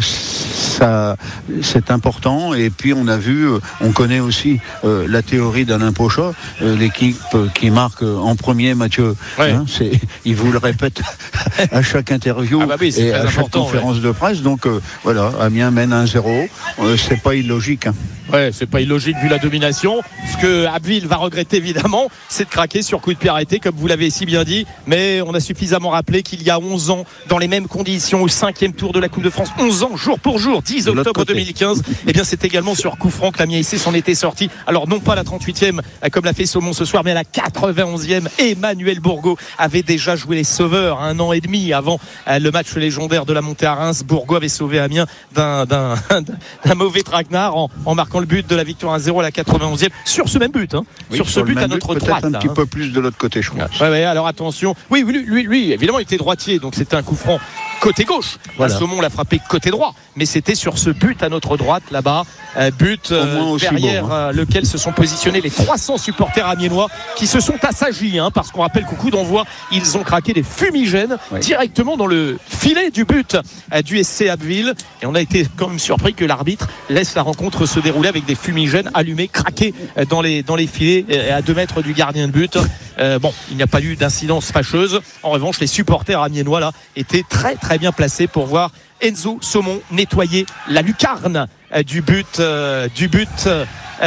ça, c'est important. Et puis on a vu, on connaît aussi euh, la théorie d'Alain Pochat, euh, l'équipe qui marque en premier, Mathieu. Ouais. Hein, c'est, il vous le répète à chaque interview ah bah oui, et à chaque conférence ouais. de presse. Donc euh, voilà, Amiens mène un zéro. Euh, c'est pas illogique. Hein. Ouais, c'est pas illogique vu la domination. Ce que Abbeville va regretter évidemment, c'est de craquer sur coup de pied arrêté, comme vous l'avez si bien dit. Mais on a suffisamment rappelé qu'il y a onze ans, dans les mêmes conditions, au cinquième tour de la Coupe de France, onze ans, jour pour jour, dix octobre deux mille quinze. Et bien c'est également sur coup franc que l'Amiens S C s'en était sorti. Alors non pas la trente-huitième comme l'a fait Saumon ce soir, mais à la quatre-vingt-onzième, Emmanuel Bourgault avait déjà joué les sauveurs un an et demi avant le match légendaire de la montée à Reims. Bourgault avait sauvé Amiens d'un, d'un, d'un mauvais traquenard en, en marquant le but de la victoire un zéro à la quatre-vingt-onzième sur ce même but, hein. Oui, sur ce but à notre but, droite. Peut-être un là, petit hein. peu plus de l'autre côté, je crois. Ouais, ouais, alors attention. Oui, lui, lui, lui, évidemment, il était droitier, donc c'était un coup franc côté gauche. Voilà. Saumon l'a frappé côté droit, mais c'était sur ce but à notre droite là-bas, euh, but euh, derrière beau, hein. euh, lequel se sont positionnés les trois cents supporters amiénois qui se sont assagis, hein, parce qu'on rappelle qu'au coup d'envoi, ils ont craqué des fumigènes oui. directement dans le filet du but euh, du S C Abbeville, et on a été quand même surpris que l'arbitre laisse la rencontre se dérouler avec des fumigènes allumés, craqués euh, dans les dans les filets euh, à deux mètres du gardien de but. Euh, bon, il n'y a pas eu d'incidence fâcheuse. En revanche, les supporters amiénois là étaient très très bien placés pour voir Enzo Saumon nettoyer la lucarne euh, du but euh, du but euh,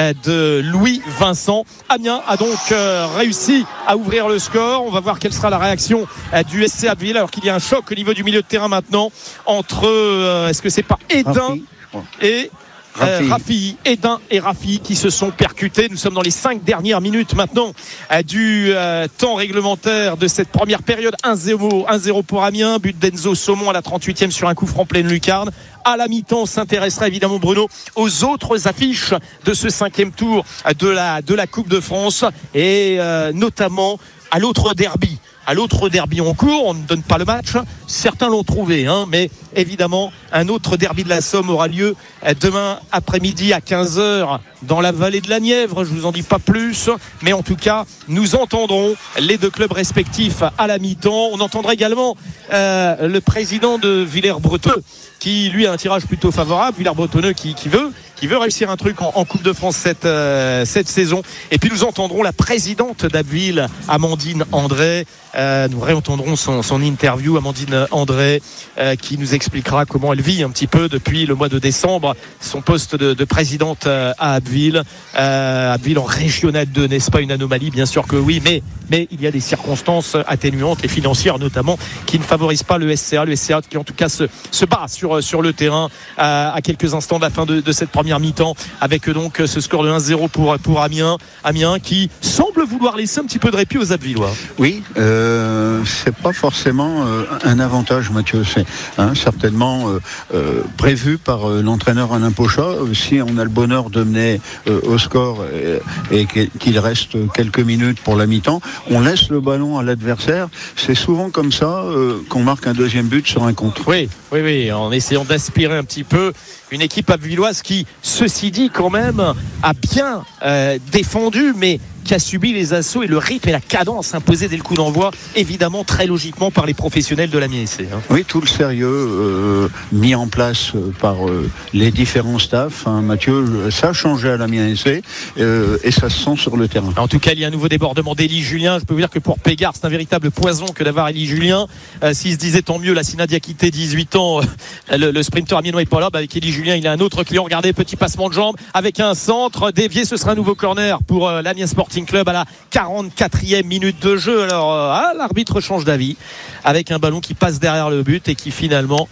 de Louis Vincent. Amiens a donc euh, réussi à ouvrir le score. On va voir quelle sera la réaction euh, du S C Abbeville, alors qu'il y a un choc au niveau du milieu de terrain maintenant entre euh, est-ce que c'est pas Edin et Euh, Rafi, Edin et Rafi qui se sont percutés. Nous sommes dans les cinq dernières minutes maintenant euh, du euh, temps réglementaire de cette première période. un zéro pour Amiens, but d'Enzo Saumon à la trente-huitième sur un coup franc pleine lucarne. À la mi-temps, on s'intéressera évidemment, Bruno, aux autres affiches de ce cinquième tour de la, de la Coupe de France et euh, notamment à l'autre derby. À l'autre derby en cours, on ne donne pas le match, certains l'ont trouvé, hein, mais évidemment un autre derby de la Somme aura lieu demain après-midi à quinze heures dans la vallée de la Nièvre. Je vous en dis pas plus, mais en tout cas nous entendrons les deux clubs respectifs à la mi-temps. On entendra également euh, le président de Villers-Bretonneux qui lui a un tirage plutôt favorable, Villers-Bretonneux qui, qui veut qui veut réussir un truc en, en Coupe de France cette, euh, cette saison. Et puis nous entendrons la présidente d'Abbeville, Amandine André. Euh, nous réentendrons son, son interview, Amandine André, euh, qui nous expliquera comment elle vit un petit peu depuis le mois de décembre son poste de, de présidente euh, à Abbeville. Euh, Abbeville en régional deux, n'est-ce pas une anomalie? Bien sûr que oui, mais, mais il y a des circonstances atténuantes et financières notamment qui ne favorisent pas le S C A. Le S C A qui en tout cas se, se bat sur, sur le terrain euh, à quelques instants de la fin de, de cette première mi-temps, avec donc ce score de un zéro pour, pour Amiens. Amiens qui semble vouloir laisser un petit peu de répit aux Abbvillois. Oui, euh, c'est pas forcément euh, un avantage, Mathieu. C'est hein, certainement euh, euh, prévu par euh, l'entraîneur Alain Pochat. Si on a le bonheur de mener euh, au score et, et qu'il reste quelques minutes pour la mi-temps, on laisse le ballon à l'adversaire. C'est souvent comme ça euh, qu'on marque un deuxième but sur un contre. Oui, oui, oui, en essayant d'aspirer un petit peu une équipe abbvilloise qui, ceci dit, quand même, a bien euh, défendu, mais qui a subi les assauts et le rythme et la cadence imposés dès le coup d'envoi, évidemment très logiquement par les professionnels de l'Amiens S C. Hein. Oui, tout le sérieux euh, mis en place par euh, les différents staffs. Hein, Mathieu, ça a changé à l'Amiens S C euh, et ça se sent sur le terrain. En tout cas, il y a un nouveau débordement d'Élie Julien. Je peux vous dire que pour Pégard, c'est un véritable poison que d'avoir Élie Julien. Euh, s'il se disait tant mieux, la Sina Diakité, dix-huit ans, euh, le, le sprinter amiénois est pas là. Bah, avec Élie Julien, il a un autre client. Regardez, petit passement de jambe avec un centre dévié. Ce sera un nouveau corner pour euh, l'Amiens Sporting Club à la quarante-quatrième minute de jeu. Alors, euh, ah, l'arbitre change d'avis avec un ballon qui passe derrière le but et qui finalement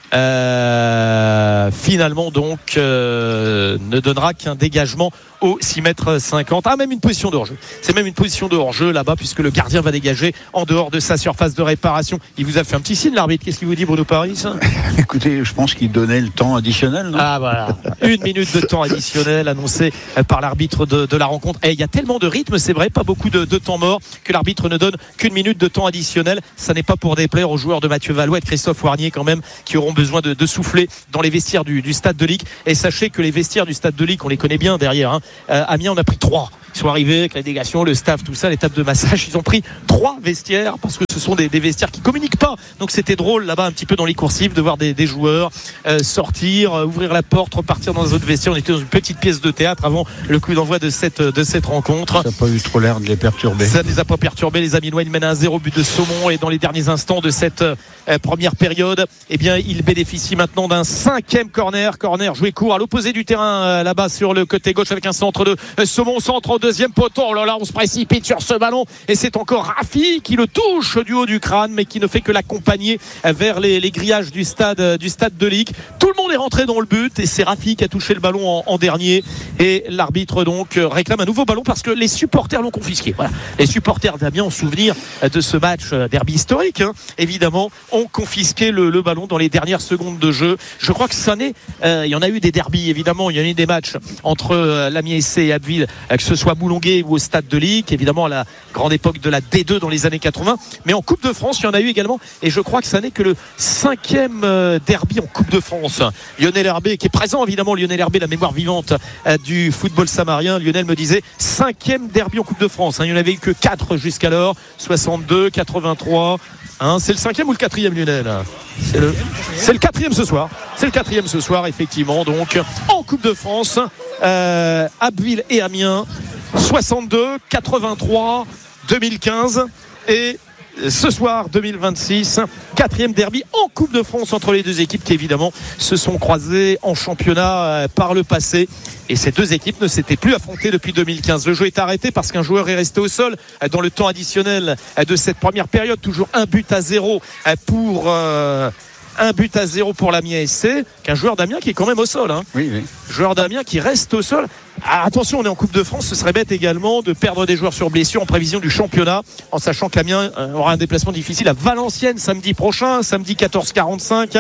Euh, finalement donc euh, ne donnera qu'un dégagement au six mètres cinquante. Ah, même une position de hors-jeu. C'est même une position de hors-jeu là-bas puisque le gardien va dégager en dehors de sa surface de réparation. Il vous a fait un petit signe, l'arbitre. Qu'est-ce qu'il vous dit, Bruno Paris? Écoutez, je pense qu'il donnait le temps additionnel, non? Ah voilà, une minute de temps additionnel annoncé par l'arbitre de, de la rencontre. Et il y a tellement de rythme, c'est vrai, pas beaucoup de, de temps mort, que l'arbitre ne donne qu'une minute de temps additionnel. Ça n'est pas pour déplaire aux joueurs de Mathieu Valois et de Christophe Warnier quand même, qui auront besoin de, de souffler dans les vestiaires du, du Stade de Ligue. Et sachez que les vestiaires du Stade de Ligue, on les connaît bien derrière. Hein. Euh, Amiens, on a pris trois. Ils sont arrivés avec la délégation, le staff, tout ça, l'étape de massage. Ils ont pris trois vestiaires parce que ce sont des, des vestiaires qui communiquent pas. Donc c'était drôle là-bas un petit peu dans les coursives de voir des, des joueurs euh, sortir, euh, ouvrir la porte, repartir dans un autre vestiaire. On était dans une petite pièce de théâtre avant le coup d'envoi de cette, de cette rencontre. Ça n'a pas eu trop l'air de les perturber. Ça ne les a pas perturbés. Les Amiénois, ils mènent un zéro but de Saumon et dans les derniers instants de cette euh, première période, eh bien, ils bénéficient maintenant d'un cinquième corner. Corner joué court à l'opposé du terrain euh, là-bas sur le côté gauche avec un centre de euh, Saumon, centre au deuxième poteau. Oh là là, on se précipite sur ce ballon et c'est encore Rafi qui le touche du haut du crâne mais qui ne fait que l'accompagner vers les, les grillages du stade, du stade de Ligue. Tout le monde est rentré dans le but et c'est Rafi qui a touché le ballon en, en dernier et l'arbitre donc réclame un nouveau ballon parce que les supporters l'ont confisqué. Voilà. Les supporters d'Amiens, en souvenir de ce match derby historique, hein, évidemment, ont confisqué le, le ballon dans les dernières secondes de jeu. Je crois que ça n'est, euh, il y en a eu des derbys évidemment, il y en a eu des matchs entre euh, l'Amiens S C et Abbeville, euh, que ce soit Moulonguet ou au Stade de Ligue, évidemment à la grande époque de la D deux dans les années quatre-vingts, mais en Coupe de France il y en a eu également et je crois que ça n'est que le cinquième euh, derby en Coupe de France. Lionel Herbé qui est présent, évidemment Lionel Herbé, la mémoire vivante euh, du football samarien. Lionel me disait cinquième derby en Coupe de France, hein. Il n'y en avait eu que quatre jusqu'alors, soixante-deux, quatre-vingt-trois. Hein, c'est le cinquième ou le quatrième, Lionel? C'est le, c'est le quatrième ce soir. C'est le quatrième ce soir, effectivement. Donc, en Coupe de France, euh, Abbeville et Amiens, soixante-deux, quatre-vingt-trois, deux mille quinze et ce soir deux mille vingt-six, quatrième derby en Coupe de France entre les deux équipes qui évidemment se sont croisées en championnat par le passé. Et ces deux équipes ne s'étaient plus affrontées depuis deux mille quinze. Le jeu est arrêté parce qu'un joueur est resté au sol dans le temps additionnel de cette première période. Toujours un but à zéro pour euh, un but à zéro pour l'Amiens S C. Qu'un joueur d'Amiens qui est quand même au sol. Hein. Oui, oui. Joueur d'Amiens qui reste au sol. Ah, attention, on est en Coupe de France, ce serait bête également de perdre des joueurs sur blessure en prévision du championnat, en sachant qu'Amiens euh, aura un déplacement difficile à Valenciennes samedi prochain, samedi quatorze heures quarante-cinq,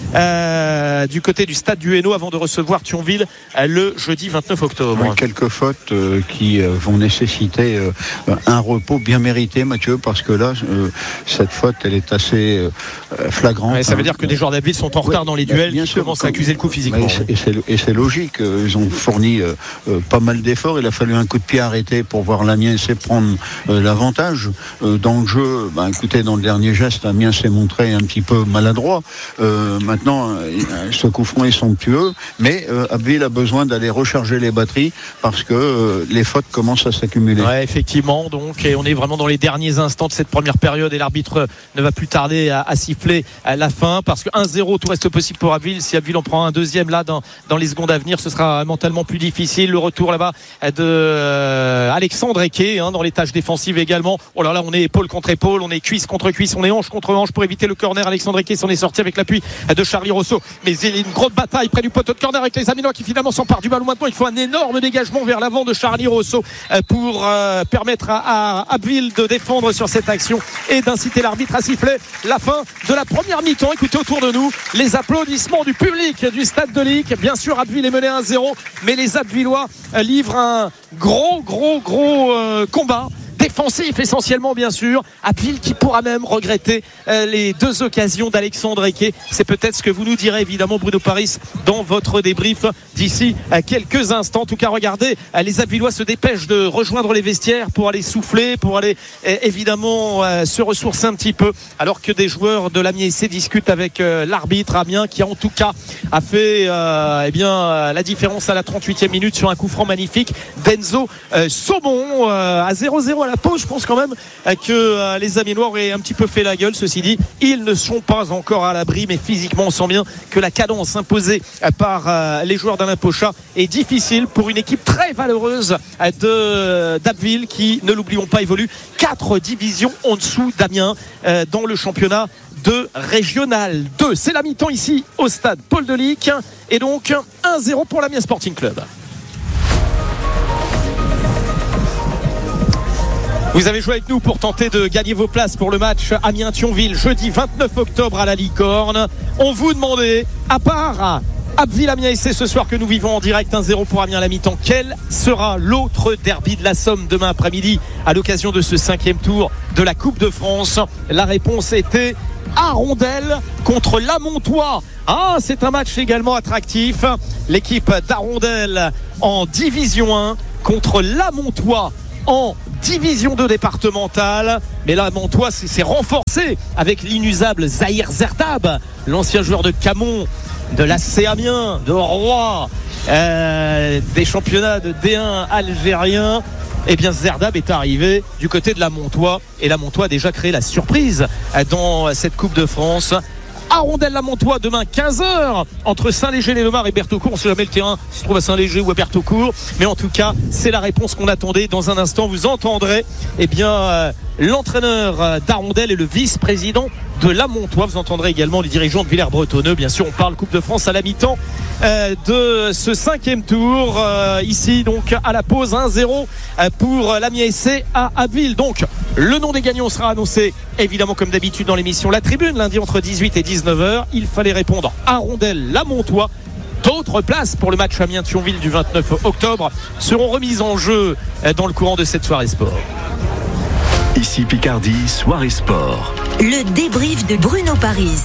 euh, du côté du stade du Hainaut, avant de recevoir Thionville euh, le jeudi vingt-neuf octobre. Oui, quelques fautes euh, qui euh, vont nécessiter euh, un repos bien mérité, Mathieu, parce que là, euh, cette faute, elle est assez euh, flagrante. Ouais, ça veut dire que des joueurs d'Abbeville sont en retard ouais, dans les duels, bien qui sûr, commencent comme... à accuser le coup physiquement. Et c'est, et c'est logique, ils ont fourni euh, Euh, pas mal d'efforts. Il a fallu un coup de pied arrêté pour voir l'Amiens S C prendre euh, l'avantage euh, dans le jeu. Bah, écoutez, dans le dernier geste, Amiens s'est montré un petit peu maladroit. Euh, maintenant, euh, ce coup franc est somptueux, mais euh, Abbeville a besoin d'aller recharger les batteries parce que euh, les fautes commencent à s'accumuler. Ouais, effectivement. Donc, et on est vraiment dans les derniers instants de cette première période et l'arbitre ne va plus tarder à, à siffler à la fin parce que un zéro, tout reste possible pour Abbeville. Si Abbeville en prend un deuxième là dans, dans les secondes à venir, ce sera mentalement plus difficile. Le retour là-bas de euh, Alexandre Eke hein, dans les tâches défensives également. Oh là là, on est épaule contre épaule, on est cuisse contre cuisse, on est hanche contre hanche pour éviter le corner. Alexandre Eke s'en est sorti avec l'appui de Charlie Rousseau. Mais il y a une grosse bataille près du poteau de corner avec les Amiénois qui finalement s'emparent du ballon. Maintenant, il faut un énorme dégagement vers l'avant de Charlie Rousseau pour euh, permettre à, à Abbeville de défendre sur cette action et d'inciter l'arbitre à siffler la fin de la première mi-temps. Écoutez autour de nous les applaudissements du public du Stade de Ligue. Bien sûr, Abbeville est mené un zéro, mais les Abbevillois livrent un gros, gros, gros euh, combat défensif essentiellement bien sûr. Abbeville qui pourra même regretter euh, les deux occasions d'Alexandre Eke. C'est peut-être ce que vous nous direz évidemment Bruno Paris dans votre débrief d'ici à quelques instants. En tout cas regardez, les Abbvillois se dépêchent de rejoindre les vestiaires pour aller souffler, pour aller euh, évidemment euh, se ressourcer un petit peu, alors que des joueurs de l'Amiens S C discutent avec euh, l'arbitre Amiens qui en tout cas a fait euh, eh bien, la différence à la trente-huitième minute sur un coup franc magnifique d'Enzo euh, Saumon euh, à zéro zéro à la pause. Je pense quand même euh, que euh, les Amiénois auraient un petit peu fait la gueule. Ceci dit, ils ne sont pas encore à l'abri, mais physiquement on sent bien que la cadence imposée euh, par euh, les joueurs d'Alain Pochat est difficile pour une équipe très valeureuse euh, de, d'Abbeville qui, ne l'oublions pas, évolue quatre divisions en dessous d'Amiens euh, dans le championnat de Régional deux. C'est la mi-temps ici au stade Paul Delic et donc un zéro pour l'Amiens Sporting Club. Vous avez joué avec nous pour tenter de gagner vos places pour le match Amiens-Thionville jeudi vingt-neuf octobre à la Licorne. On vous demandait, à part Abbeville Amiens S C ce soir que nous vivons en direct, un zéro pour Amiens à la mi-temps, quel sera l'autre derby de la Somme demain après-midi à l'occasion de ce cinquième tour de la Coupe de France? La réponse était Arondel contre Lamontois. Ah, c'est un match également attractif. L'équipe d'Arondel en division un contre Lamontois en division deux départementale. Mais Lamontois s'est renforcé avec l'inusable Zahir Zerdab, l'ancien joueur de Camon, de l'A C Amiens, de Roy, euh, des championnats de D un algériens. Eh bien Zerdab est arrivé du côté de Lamontois et Lamontois a déjà créé la surprise dans cette Coupe de France. Arondel-Lamontois demain quinze heures entre Saint-Léger-les-Lemarts et Bertaucourt. On ne sait jamais le terrain s'il se trouve à Saint-Léger ou à Bertaucourt, mais en tout cas c'est la réponse qu'on attendait. Dans un instant vous entendrez eh bien, euh, l'entraîneur d'Arondel et le vice-président de Lamontois. Vous entendrez également les dirigeants de Villers-Bretonneux. Bien sûr on parle Coupe de France à la mi-temps euh, de ce cinquième tour euh, ici donc à la pause. Un zéro pour l'Amiens S C à Abbeville. Donc le nom des gagnants sera annoncé évidemment comme d'habitude dans l'émission La Tribune lundi entre dix-huit et dix-neuf heures. Il fallait répondre Arondel Lamontois. D'autres places pour le match Amiens-Thionville du vingt-neuf octobre seront remises en jeu dans le courant de cette soirée sport. Ici Picardie, soirée sport. Le débrief de Bruno Paris.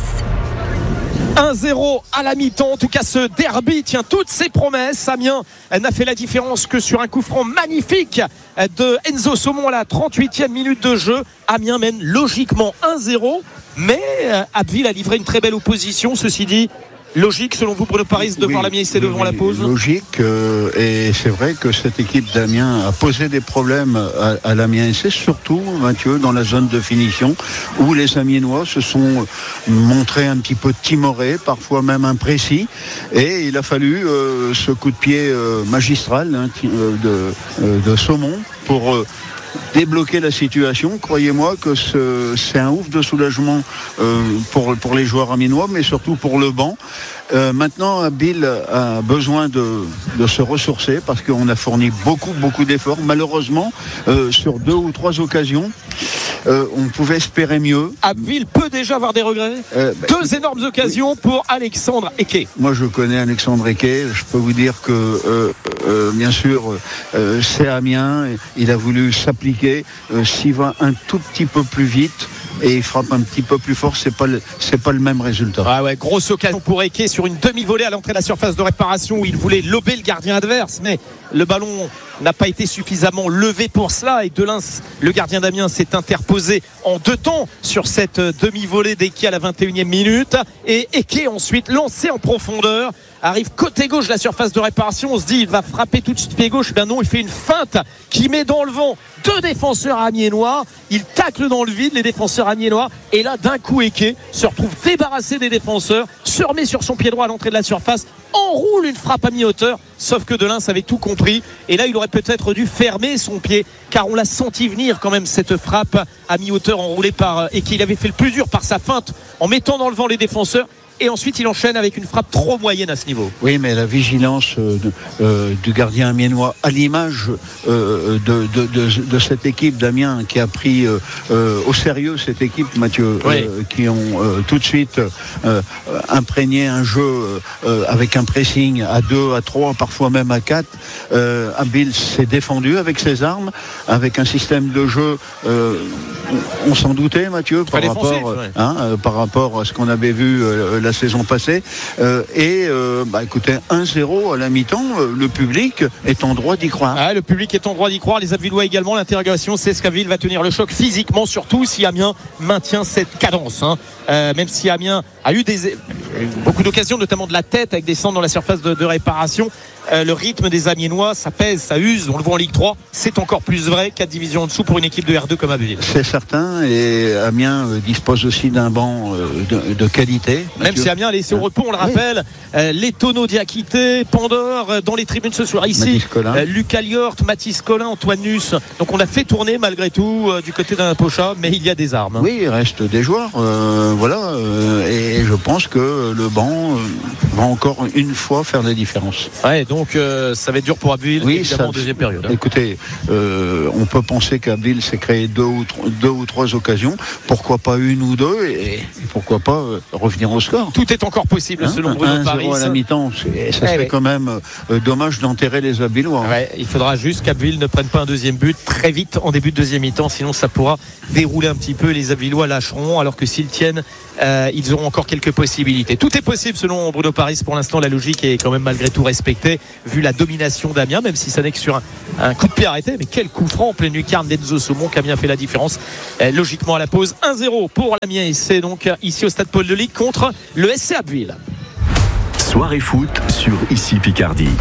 un zéro à la mi-temps. En tout cas, ce derby tient toutes ses promesses. Amiens n'a fait la différence que sur un coup franc magnifique de Enzo Saumon à la trente-huitième minute de jeu. Amiens mène logiquement un zéro, mais Abbeville a livré une très belle opposition. Ceci dit, logique selon vous Bruno Paris de oui, voir l'Amiens S C devant oui, la pause? Logique euh, et c'est vrai que cette équipe d'Amiens a posé des problèmes à, à l'Amiens S C, surtout Mathieu dans la zone de finition où les Amiénois se sont montrés un petit peu timorés, parfois même imprécis, et il a fallu euh, ce coup de pied euh, magistral hein, de, euh, de Saumon pour euh, débloquer la situation. Croyez-moi que ce, c'est un ouf de soulagement euh, pour, pour les joueurs amiénois, mais surtout pour le banc. Euh, maintenant, Abbeville a besoin de, de se ressourcer parce qu'on a fourni beaucoup, beaucoup d'efforts. Malheureusement, euh, sur deux ou trois occasions, euh, on pouvait espérer mieux. Abbeville peut déjà avoir des regrets. Euh, bah, Deux énormes occasions oui. pour Alexandre Eke. Moi, je connais Alexandre Eke. Je peux vous dire que, euh, euh, bien sûr, euh, c'est Amiens. Il a voulu s'appliquer. Euh, s'il va un tout petit peu plus vite et il frappe un petit peu plus fort, c'est pas le, c'est pas le même résultat. Ah ouais, grosse occasion pour Eke sur une demi-volée à l'entrée de la surface de réparation où il voulait lober le gardien adverse, mais le ballon n'a pas été suffisamment levé pour cela et Delins, le gardien d'Amiens, s'est interposé en deux temps sur cette demi-volée d'Eke à la vingt et unième minute et Eke ensuite lancé en profondeur, arrive côté gauche de la surface de réparation. On se dit il va frapper tout de suite pied gauche, ben non, il fait une feinte qui met dans le vent deux défenseurs amiénois, il tacle dans le vide les défenseurs amiénois et là d'un coup Eke se retrouve débarrassé des défenseurs, se remet sur son pied droit à l'entrée de la surface, enroule une frappe à mi-hauteur, sauf que Delins avait tout compris et là il aurait peut-être dû fermer son pied car on l'a senti venir quand même cette frappe à mi-hauteur enroulée par Eke. Il avait fait le plus dur par sa feinte en mettant dans le vent les défenseurs et ensuite il enchaîne avec une frappe trop moyenne à ce niveau. Oui, mais la vigilance euh, de, euh, du gardien amiénois, à l'image euh, de, de, de, de cette équipe d'Amiens qui a pris euh, euh, au sérieux cette équipe, Mathieu, oui. euh, qui ont euh, tout de suite euh, imprégné un jeu euh, avec un pressing à deux, à trois, parfois même à quatre. Euh, Abbeville s'est défendu avec ses armes, avec un système de jeu, euh, on, on s'en doutait, Mathieu, par rapport, ouais. hein, euh, par rapport à ce qu'on avait vu euh, la saison passée. Euh, et euh, bah, écoutez, un zéro à la mi-temps, euh, le public est en droit d'y croire. Ah, le public est en droit d'y croire, les Abvillois également. L'interrogation, c'est est-ce qu'Abbeville va tenir le choc physiquement, surtout si Amiens maintient cette cadence, hein. euh, même si Amiens a eu des, beaucoup d'occasions, notamment de la tête avec des centres dans la surface de, de réparation. Euh, le rythme des Amiénois, ça pèse, ça use, on le voit en Ligue trois, c'est encore plus vrai, quatre divisions en dessous pour une équipe de R deux comme Abbeville. C'est certain, et Amiens euh, dispose aussi d'un banc euh, de, de qualité. Même Mathieu. Si Amiens a laissé au repos, on le rappelle, oui. euh, les Tonneaux Diakité, Pandore euh, dans les tribunes ce soir ici, euh, Lucas Liort, Mathis Collin, Antoine Nuss, donc on a fait tourner malgré tout euh, du côté d'un Pocha, mais il y a des armes, hein. Oui, il reste des joueurs, euh, voilà, euh, et je pense que le banc euh, va encore une fois faire la différence. Ouais, donc Donc euh, ça va être dur pour Abbeville, oui, évidemment, ça, en deuxième période. Hein. Écoutez, euh, on peut penser qu'Abbeville s'est créé deux ou, trois, deux ou trois occasions. Pourquoi pas une ou deux et, et pourquoi pas euh, revenir au score. Tout est encore possible, hein, selon Bruno Paris. un zéro à la mi-temps, c'est, ça eh serait oui. quand même euh, dommage d'enterrer les Abvillois. Ouais, il faudra juste qu'Abbeville ne prenne pas un deuxième but très vite en début de deuxième mi-temps, sinon ça pourra dérouler un petit peu. Les Abvillois lâcheront, alors que s'ils tiennent, euh, ils auront encore quelques possibilités. Tout est possible selon Bruno Paris. Pour l'instant, la logique est quand même malgré tout respectée, vu la domination d'Amiens, même si ça n'est que sur un, un coup de pied arrêté. Mais quel coup franc en pleine lucarne d'Enzo Saumon, qu'Amiens fait la différence. Euh, logiquement à la pause, un zéro pour l'Amiens et c'est donc ici au stade Paul de Ligue contre le S C Abbeville. Soirée foot sur Ici Picardie.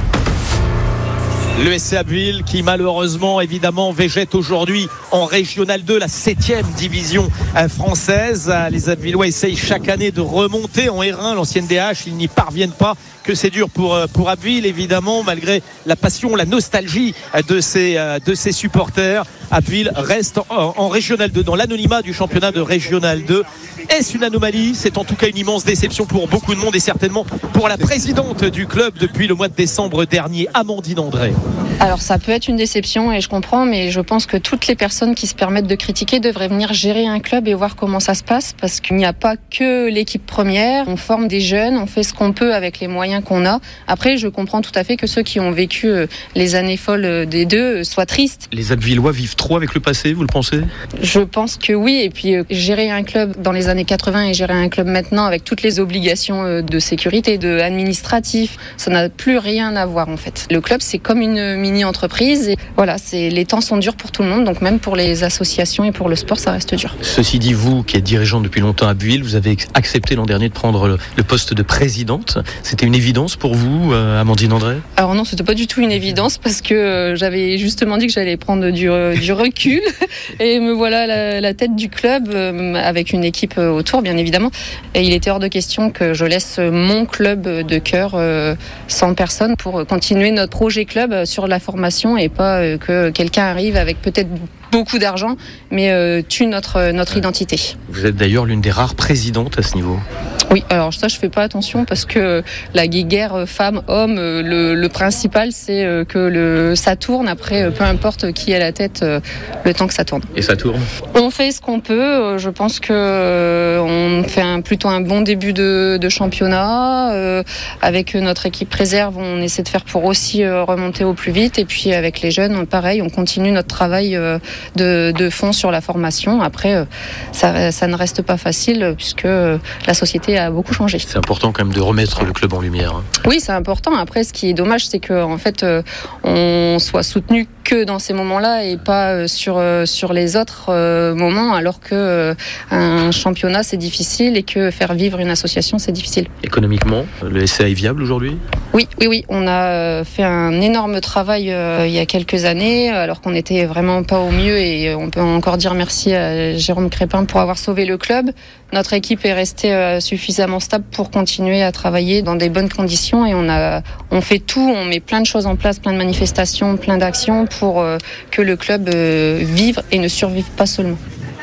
Le S C Abbeville qui malheureusement évidemment végète aujourd'hui en Régional deux, la septième division française. Les Abvillois essayent chaque année de remonter en R un, l'ancienne D H, ils n'y parviennent pas. Que c'est dur pour, pour Abbeville évidemment, malgré la passion, la nostalgie de ses, de ses supporters. Abbeville reste en, en Régional deux, dans l'anonymat du championnat de Régional deux. Est-ce une anomalie ? C'est en tout cas une immense déception pour beaucoup de monde et certainement pour la présidente du club depuis le mois de décembre dernier, Amandine André. Alors ça peut être une déception et je comprends, mais je pense que toutes les personnes qui se permettent de critiquer devraient venir gérer un club et voir comment ça se passe, parce qu'il n'y a pas que l'équipe première, on forme des jeunes, on fait ce qu'on peut avec les moyens qu'on a. Après, je comprends tout à fait que ceux qui ont vécu les années folles des deux soient tristes. Les Abvillois vivent trop avec le passé, vous le pensez ? Je pense que oui, et puis gérer un club dans les années quatre-vingts et gérer un club maintenant avec toutes les obligations de sécurité, de administratif, ça n'a plus rien à voir en fait. Le club, c'est comme une mini-entreprise et voilà, c'est, les temps sont durs pour tout le monde, donc même pour les associations et pour le sport, ça reste dur. Ceci dit, vous qui êtes dirigeant depuis longtemps à Abbeville, vous avez accepté l'an dernier de prendre le, le poste de présidente. C'était une évidence pour vous, euh, Amandine André ? Alors non, c'était pas du tout une évidence parce que euh, j'avais justement dit que j'allais prendre du, euh, du recul et me voilà à la, la tête du club euh, avec une équipe euh, autour, bien évidemment. Et il était hors de question que je laisse mon club de cœur euh, sans personne pour continuer notre projet club sur la formation et pas euh, que quelqu'un arrive avec peut-être beaucoup d'argent, mais euh, tue notre, notre identité. Vous êtes d'ailleurs l'une des rares présidentes à ce niveau. Oui, alors ça je fais pas attention parce que la guerre femmes-hommes, le, le principal c'est que le, ça tourne. Après, peu importe qui est à la tête, le temps que ça tourne. Et ça tourne ? On fait ce qu'on peut. Je pense que on fait un, plutôt un bon début de, de championnat. Euh, avec notre équipe réserve, on essaie de faire pour aussi remonter au plus vite. Et puis avec les jeunes, pareil, on continue notre travail de, de fond sur la formation. Après, ça, ça ne reste pas facile puisque la société a beaucoup changé. C'est important quand même de remettre le club en lumière. Hein. Oui, c'est important. Après, ce qui est dommage, c'est que en fait, euh, on soit soutenu que dans ces moments-là et pas euh, sur euh, sur les autres euh, moments, alors que euh, un championnat c'est difficile et que faire vivre une association c'est difficile. Économiquement, le S C A est viable aujourd'hui ? Oui, oui, oui. On a fait un énorme travail euh, il y a quelques années, alors qu'on n'était vraiment pas au mieux et on peut encore dire merci à Jérôme Crépin pour avoir sauvé le club. Notre équipe est restée euh, suffisamment stable pour continuer à travailler dans des bonnes conditions et on a, on fait tout, on met plein de choses en place, plein de manifestations, plein d'actions pour euh, que le club euh, vive et ne survive pas seulement.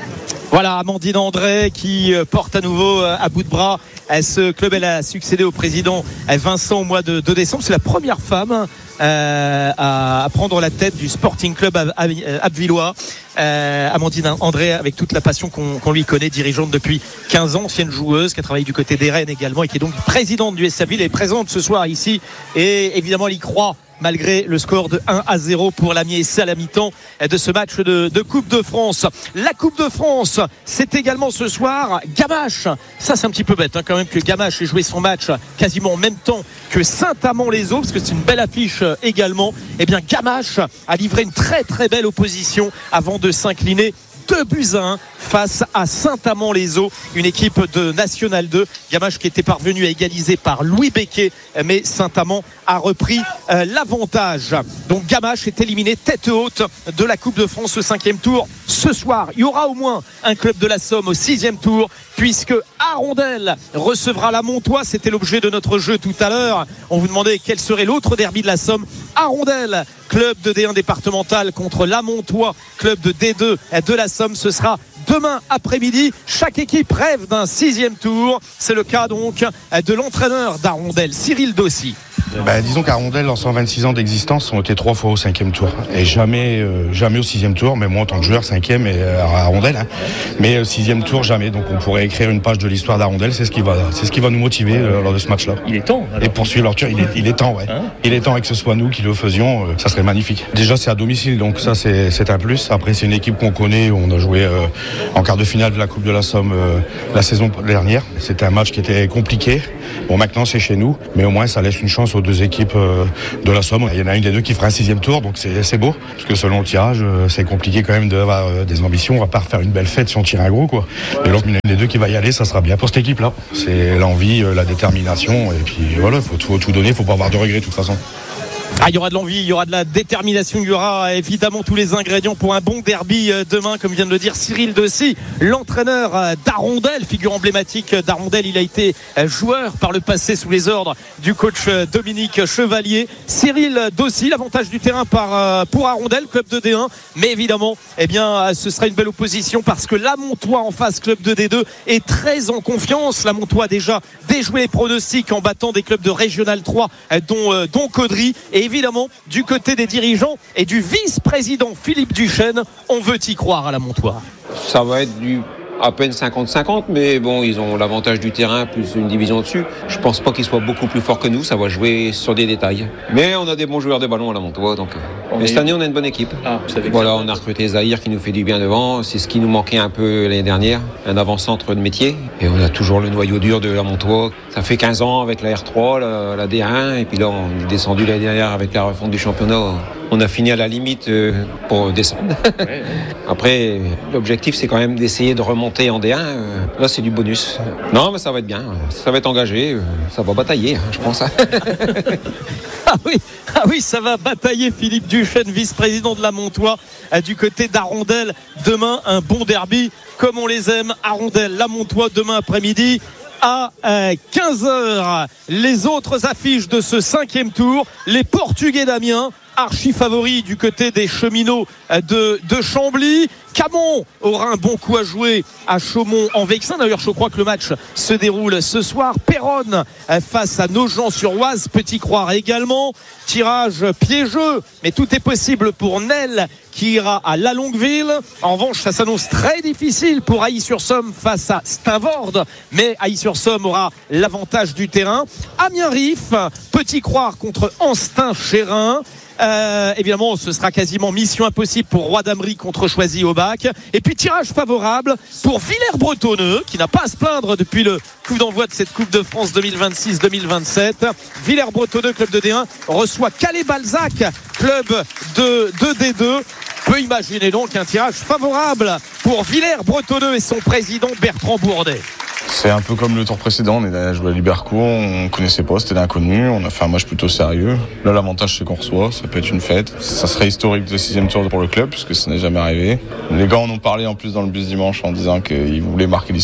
Voilà, Amandine André qui porte à nouveau à bout de bras ce club. Elle a succédé au président Vincent au mois de, de décembre. C'est la première femme euh, à, à prendre la tête du Sporting Club Abbvillois. Euh, Amandine André, avec toute la passion qu'on, qu'on lui connaît, dirigeante depuis quinze ans, ancienne joueuse qui a travaillé du côté des Rennes également et qui est donc présidente du S A Ville, est présente ce soir ici et évidemment elle y croit malgré le score de un à zéro pour l'Amiens S C à la mi-temps de ce match de, de Coupe de France. La Coupe de France, c'est également ce soir Gamache. Ça c'est un petit peu bête hein, quand même que Gamache ait joué son match quasiment en même temps que Saint-Amand-les-Eaux, parce que c'est une belle affiche également. Eh bien Gamache a livré une très très belle opposition avant de s'incliner deux buts à un face à Saint-Amand-les-Eaux, une équipe de National deux. Gamache qui était parvenu à égaliser par Louis Becquet, mais Saint-Amand a repris euh, l'avantage. Donc Gamache est éliminé tête haute de la Coupe de France au cinquième tour. Ce soir, il y aura au moins un club de la Somme au sixième tour, puisque Arondel recevra la Montois. C'était l'objet de notre jeu tout à l'heure. On vous demandait quel serait l'autre derby de la Somme. Arondel, club de D un départemental contre la Montois, club de D deux de la Somme. Ce sera demain après-midi. Chaque équipe rêve d'un sixième tour. C'est le cas donc de l'entraîneur d'Arondel, Cyril Dossi. Bah, disons qu'Arondel, en cent vingt-six ans d'existence, ont été trois fois au cinquième tour et jamais, euh, jamais au sixième tour. Mais moi, en tant que joueur, cinquième et euh, à Arondel, hein. Mais euh, sixième tour, jamais. Donc, on pourrait écrire une page de l'histoire d'Arondel. C'est ce qui va, c'est ce qui va nous motiver euh, lors de ce match-là. Il est temps. Alors. Et poursuivre leur tour. Il est, il est temps, ouais. Hein il est temps et que ce soit nous qui le faisions. Euh, ça serait magnifique. Déjà, c'est à domicile, donc ça, c'est, c'est un plus. Après, c'est une équipe qu'on connaît. On a joué euh, en quart de finale de la Coupe de la Somme euh, la saison dernière. C'était un match qui était compliqué. Bon, maintenant, c'est chez nous, mais au moins, ça laisse une chance aux deux équipes euh, de la Somme. Il y en a une des deux qui fera un sixième tour, donc c'est, c'est beau, parce que selon le tirage, c'est compliqué quand même d'avoir euh, des ambitions. On va pas refaire une belle fête si on tire un gros, quoi. Et donc une des deux qui va y aller, ça sera bien pour cette équipe-là. C'est l'envie, euh, la détermination, et puis voilà, il faut, faut tout donner, il faut pas avoir de regrets de toute façon. Ah, il y aura de l'envie, il y aura de la détermination, il y aura évidemment tous les ingrédients pour un bon derby demain, comme vient de le dire Cyril Dossi, l'entraîneur d'Arondel, figure emblématique d'Arondel. Il a été joueur par le passé sous les ordres du coach Dominique Chevalier. Cyril Dossi, l'avantage du terrain par, pour Arondel, club de D un, mais évidemment, eh bien, ce sera une belle opposition parce que la Montois en face, club de D deux, est très en confiance. La Montois a déjà déjoué les pronostics en battant des clubs de Régional trois, dont, dont Caudry. Et évidemment, du côté des dirigeants et du vice-président Philippe Duchesne, on veut y croire à la Montois. Ça va être du à peine cinquante cinquante, mais bon, ils ont l'avantage du terrain plus une division au-dessus. Je pense pas qu'ils soient beaucoup plus forts que nous, ça va jouer sur des détails. Mais on a des bons joueurs de ballon à la Montois, donc. Mais cette année, on a une bonne équipe. Ah, voilà, on a recruté Zahir qui nous fait du bien devant. C'est ce qui nous manquait un peu l'année dernière, un avant-centre de métier. Et on a toujours le noyau dur de la Montois. Ça fait quinze ans avec la R trois, la, la D un, et puis là, on est descendu l'année dernière avec la refonte du championnat. On a fini à la limite pour descendre. Après, l'objectif, c'est quand même d'essayer de remonter en D un. Là, c'est du bonus. Non, mais ça va être bien. Ça va être engagé. Ça va batailler, je pense. Ah oui, ah oui, ça va batailler. Philippe Duchesne, vice-président de la Montois, du côté d'Arondel. Demain, un bon derby, comme on les aime. Arondel, la Montois, demain après-midi à quinze heures. Les autres affiches de ce cinquième tour, les Portugais d'Amiens, archi favori du côté des cheminots de, de Chambly. Camon aura un bon coup à jouer à Chaumont-en-Vexin. D'ailleurs, je crois que le match se déroule ce soir. Péronne face à Nogent-sur-Oise, Petit-Croire également. Tirage piégeux, mais tout est possible pour Nel qui ira à La Longueville. En revanche, ça s'annonce très difficile pour Ailly-sur-Somme face à Steinvorde, mais Ailly-sur-Somme aura l'avantage du terrain. Amiens-Rif, Petit-Croire contre Anstin-Chérin. Euh, évidemment, ce sera quasiment mission impossible pour Roi d'Amry contre Choisy-au-Bac. Et puis tirage favorable pour Villers-Bretonneux, qui n'a pas à se plaindre depuis le coup d'envoi de cette Coupe de France deux mille vingt-six deux mille vingt-sept. Villers-Bretonneux, club de D un, reçoit Calais-Balzac, club de, de D deux. On peut imaginer donc un tirage favorable pour Villers-Bretonneux et son président Bertrand Bourdet. C'est un peu comme le tour précédent, on est allé jouer à Libercourt, on connaissait pas, c'était l'inconnu, on a fait un match plutôt sérieux. Là, l'avantage c'est qu'on reçoit, ça peut être une fête. Ça serait historique de sixième tour pour le club, puisque ça n'est jamais arrivé. Les gars en ont parlé en plus dans le bus dimanche en disant qu'ils voulaient marquer l'histoire.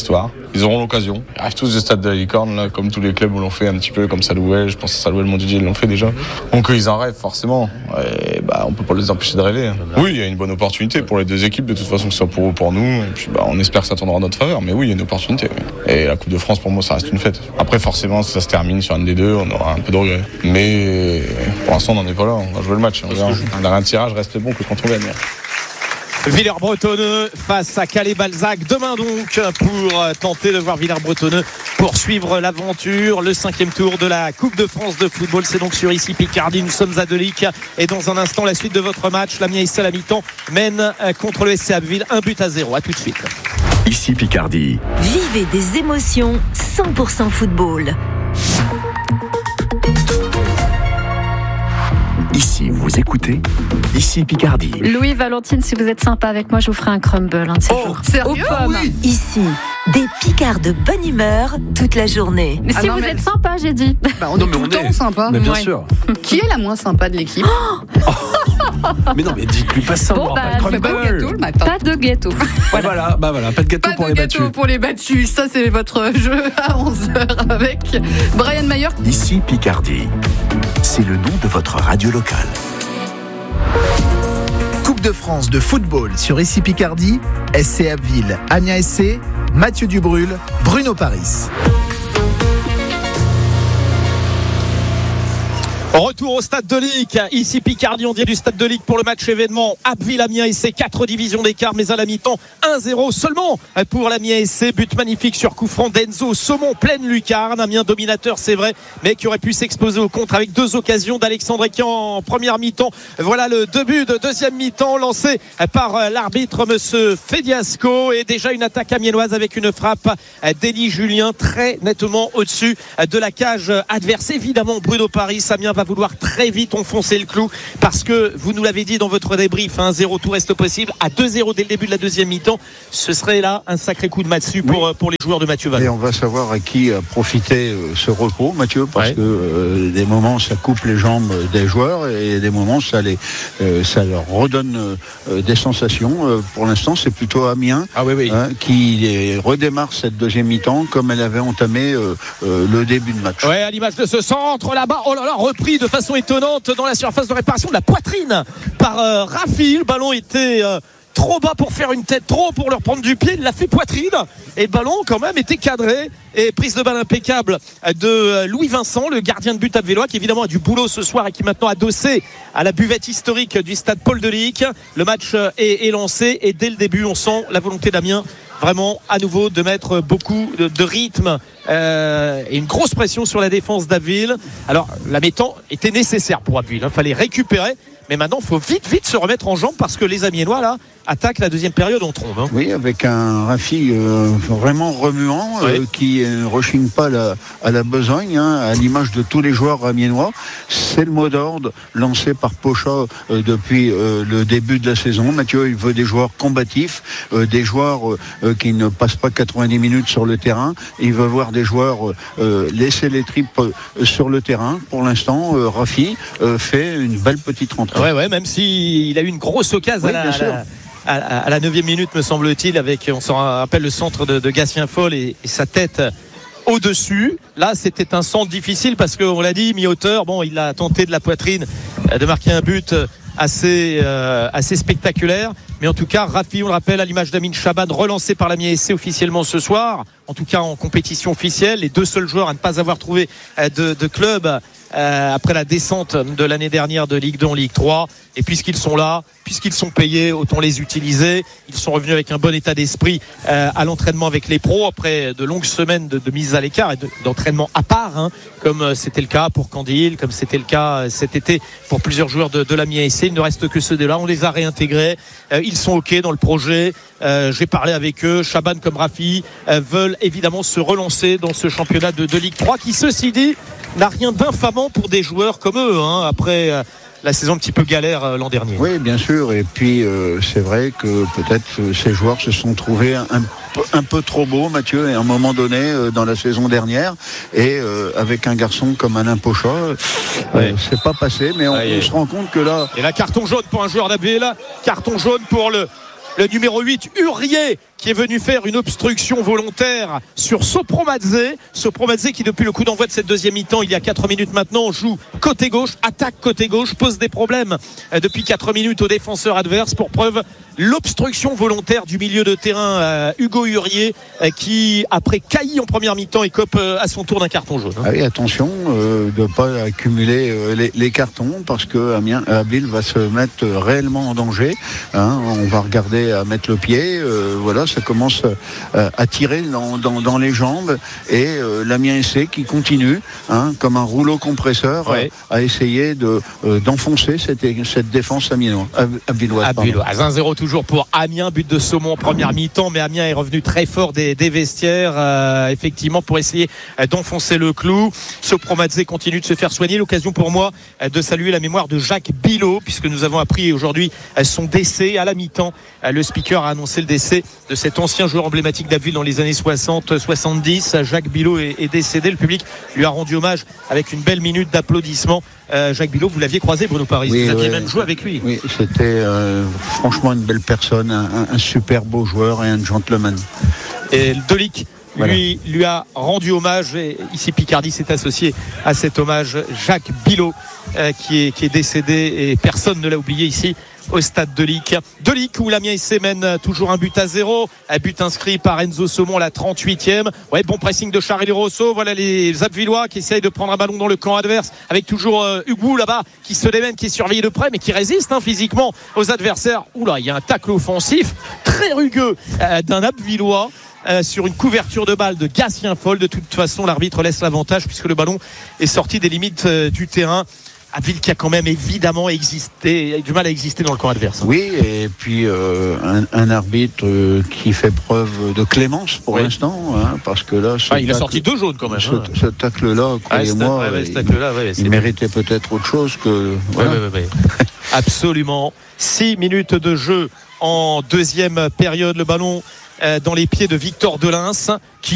Ils auront l'occasion. Ils arrivent tous du stade de la Licorne, là, comme tous les clubs où l'ont fait un petit peu, comme Salouel. Je pense que Salouel, mon D J, ils l'ont fait déjà. Donc ils en rêvent forcément. Et bah, on peut pas les empêcher de rêver. Oui, il y a une bonne opportunité pour les deux équipes, de toute façon, que ce soit pour eux ou pour nous. Et puis bah, on espère que ça tournera en notre faveur. Mais oui, il y a une opportunité. Et la Coupe de France, pour moi, ça reste une fête. Après, forcément, si ça se termine sur un des deux, on aura un peu de regret. Mais pour l'instant, on n'en est pas là. On va jouer le match. On a un tirage reste bon que quand on gagne. Villers-Bretonneux face à Calais-Balzac. Demain donc pour tenter de voir Villers-Bretonneux poursuivre l'aventure. Le cinquième tour de la Coupe de France de football. C'est donc sur ici Picardie. Nous sommes à Delic. Et dans un instant, la suite de votre match. L'Amiens S C à la mi-temps mène contre le S C Abbeville. Un but à zéro. À tout de suite. Ici Picardie. Vivez des émotions cent pour cent football. Ici, vous écoutez Ici Picardie. Louis, Valentine, si vous êtes sympa avec moi, je vous ferai un crumble, un de ces oh, jours. Sérieux? Oh, oui. Ici, des Picards de bonne humeur toute la journée. Mais ah si non, vous mais... êtes sympa, j'ai dit. Bah, on non, est tout le temps sympa. Mais bien ouais. sûr. Qui est la moins sympa de l'équipe? oh. Mais non, mais dites-lui pas ça. Bon, bah, pas de gâteau le matin. Pas de gâteau. Voilà, voilà, bah voilà, pas de gâteau pas pour de les gâteau battus. pour les battus. Ça, c'est votre jeu à onze heures avec Brian Mayer. Ici Picardie. C'est le nom de votre radio locale. Coupe de France de football sur Ici Picardie, S C Abbeville, Amiens S C, Mathieu Dubrul, Bruno Paris. Retour au stade de Ligue, ici Picardie, on dit du stade de Ligue pour le match événement Abbeville Amiens S C, quatre divisions d'écart, mais à la mi-temps un zéro seulement pour l'Amiens S C, but magnifique sur coup franc d'Enzo Saumon, pleine lucarne, Amiens dominateur c'est vrai, mais qui aurait pu s'exposer au contre avec deux occasions d'Alexandre Ekian en première mi-temps. Voilà le début de deuxième mi-temps lancé par l'arbitre monsieur Fediasco, et déjà une attaque amiénoise avec une frappe d'Élie Julien très nettement au-dessus de la cage adverse. Évidemment Bruno Paris, Amiens va vouloir très vite enfoncer le clou parce que vous nous l'avez dit dans votre débrief, un zéro tout reste possible à deux zéro dès le début de la deuxième mi-temps. Ce serait là un sacré coup de massue pour, oui. pour les joueurs de Mathieu Vallée. Et on va savoir à qui a profité ce repos, Mathieu, parce ouais. que euh, des moments ça coupe les jambes des joueurs et des moments ça, les, euh, ça leur redonne euh, des sensations. Euh, pour l'instant c'est plutôt Amiens ah, oui, oui. Hein, qui redémarre cette deuxième mi-temps comme elle avait entamé euh, euh, le début de match. Ouais, à l'image de ce centre là-bas, oh là là, repris de façon étonnante dans la surface de réparation de la poitrine par euh, Rafi. Le ballon était euh, trop bas pour faire une tête, trop pour leur prendre du pied. Il l'a fait poitrine et le ballon quand même était cadré. Et prise de balle impeccable de Louis Vincent, le gardien de but abvélois, qui évidemment a du boulot ce soir et qui est maintenant adossé à la buvette historique du stade Paul Delic. Le match est, est lancé et dès le début on sent la volonté d'Amiens vraiment à nouveau de mettre beaucoup de, de rythme euh, et une grosse pression sur la défense d'Abbeville. Alors la mi-temps était nécessaire pour Abbeville, il fallait récupérer, mais maintenant il faut vite vite se remettre en jambes parce que les Amiénois là attaquent la deuxième période en trombe. Hein. Oui, avec un Rafi euh, vraiment remuant euh, oui. qui ne rechigne pas la, à la besogne, hein, à l'image de tous les joueurs amiénois. C'est le mot d'ordre lancé par Pochat euh, depuis euh, le début de la saison. Mathieu, il veut des joueurs combatifs, euh, des joueurs euh, qui ne passent pas quatre-vingt-dix minutes sur le terrain. Il veut voir des joueurs euh, laisser les tripes euh, sur le terrain. Pour l'instant, euh, Rafi euh, fait une belle petite rentrée. Ouais, ouais, même s'il a eu une grosse occasion oui, à, la, à, la, à la neuvième minute, me semble-t-il, avec, on s'en rappelle, le centre de, de Gatien Foll et, et sa tête au-dessus. Là, c'était un centre difficile parce qu'on l'a dit, mi-hauteur. Bon, il a tenté de la poitrine de marquer un but assez, euh, assez spectaculaire. Mais en tout cas, Rafi, on le rappelle, à l'image d'Amin Chaban, relancé par l'Amiens S C officiellement ce soir, en tout cas en compétition officielle, les deux seuls joueurs à ne pas avoir trouvé de, de club euh, après la descente de l'année dernière de Ligue deux en Ligue trois. Et puisqu'ils sont là, puisqu'ils sont payés, autant les utiliser. Ils sont revenus avec un bon état d'esprit euh, à l'entraînement avec les pros après de longues semaines de, de mise à l'écart et de, d'entraînement à part, hein, comme c'était le cas pour Candil, comme c'était le cas cet été pour plusieurs joueurs de, de l'Amiens S C. Il ne reste que ceux de là. On les a réintégrés. Euh, ils sont OK dans le projet. Euh, j'ai parlé avec eux. Chaban comme Rafi euh, veulent évidemment se relancer dans ce championnat de, de Ligue trois qui, ceci dit, n'a rien d'infamant pour des joueurs comme eux, hein, après euh, la saison un petit peu galère euh, l'an dernier. Oui, bien sûr. Et puis, euh, c'est vrai que peut-être euh, ces joueurs se sont trouvés un, un, peu, un peu trop beaux, Mathieu, à un moment donné euh, dans la saison dernière. Et euh, avec un garçon comme Alain Pochat, euh, ouais. euh, c'est pas passé. Mais on, ouais, on se rend compte que là... Et là, carton jaune pour un joueur d'Abbeville. Carton jaune pour le... Le numéro huit, Hurrier, qui est venu faire une obstruction volontaire sur Sopromadze. Sopromadze qui depuis le coup d'envoi de cette deuxième mi-temps, il y a quatre minutes maintenant, joue côté gauche, attaque côté gauche, pose des problèmes depuis quatre minutes aux défenseurs adverses. Pour preuve, l'obstruction volontaire du milieu de terrain euh, Hugo Hurier euh, qui après cailli en première mi-temps et cope euh, à son tour d'un carton jaune. Ah oui, attention euh, de ne pas accumuler euh, les, les cartons parce que Amiens, Abbeville va se mettre réellement en danger. Hein, on va regarder à mettre le pied. Euh, voilà, ça commence euh, à tirer dans, dans, dans les jambes et euh, l'Amiens S C qui continue hein, comme un rouleau compresseur ouais. euh, à essayer de, euh, d'enfoncer cette, cette défense amiénoise. Abbvilloise. un zéro toujours pour Amiens, but de Saumon en première mi-temps, mais Amiens est revenu très fort des, des vestiaires euh, effectivement pour essayer euh, d'enfoncer le clou. Sopromadze continue de se faire soigner. L'occasion pour moi euh, de saluer la mémoire de Jacques Bilot puisque nous avons appris aujourd'hui euh, son décès à la mi-temps. Euh, le speaker a annoncé le décès de cet ancien joueur emblématique d'Abbeville dans les années soixante soixante-dix. Jacques Bilot est, est décédé. Le public lui a rendu hommage avec une belle minute d'applaudissements. Euh, Jacques Bilot, vous l'aviez croisé, Bruno Paris, oui, vous aviez oui, même joué avec lui. Oui, c'était euh, franchement une belle personne, un, un super beau joueur et un gentleman. Et Delic voilà. lui, lui a rendu hommage et ici Picardie s'est associé à cet hommage. Jacques Bilot euh, qui, est, qui est décédé et personne ne l'a oublié ici au stade Delic. Delic où l'Amiens S C mène toujours un but à zéro. Un but inscrit par Enzo Saumon à la trente-huitième. Ouais, bon pressing de Charlie Rosso. Voilà les Abbvillois qui essayent de prendre un ballon dans le camp adverse avec toujours euh, Hugo là-bas qui se démène, qui est surveillé de près mais qui résiste hein, physiquement aux adversaires. Oula, il y a un tacle offensif très rugueux euh, d'un Abbvillois. Euh, sur une couverture de balle de Gatien Foll. De toute façon, l'arbitre laisse l'avantage puisque le ballon est sorti des limites euh, du terrain. Abbeville qui a quand même évidemment existé, du mal à exister dans le camp adverse. Oui, et puis euh, un, un arbitre euh, qui fait preuve de clémence pour oui. l'instant, hein, parce que là, ah, il tacle, a sorti deux jaunes quand même. Ce, hein. ce tacle-là, croyez-moi, ah, ouais, il, ouais, il méritait peut-être autre chose que. Voilà. Ouais, ouais, ouais, ouais. Absolument. Six minutes de jeu en deuxième période, le ballon euh, dans les pieds de Victor Delins qui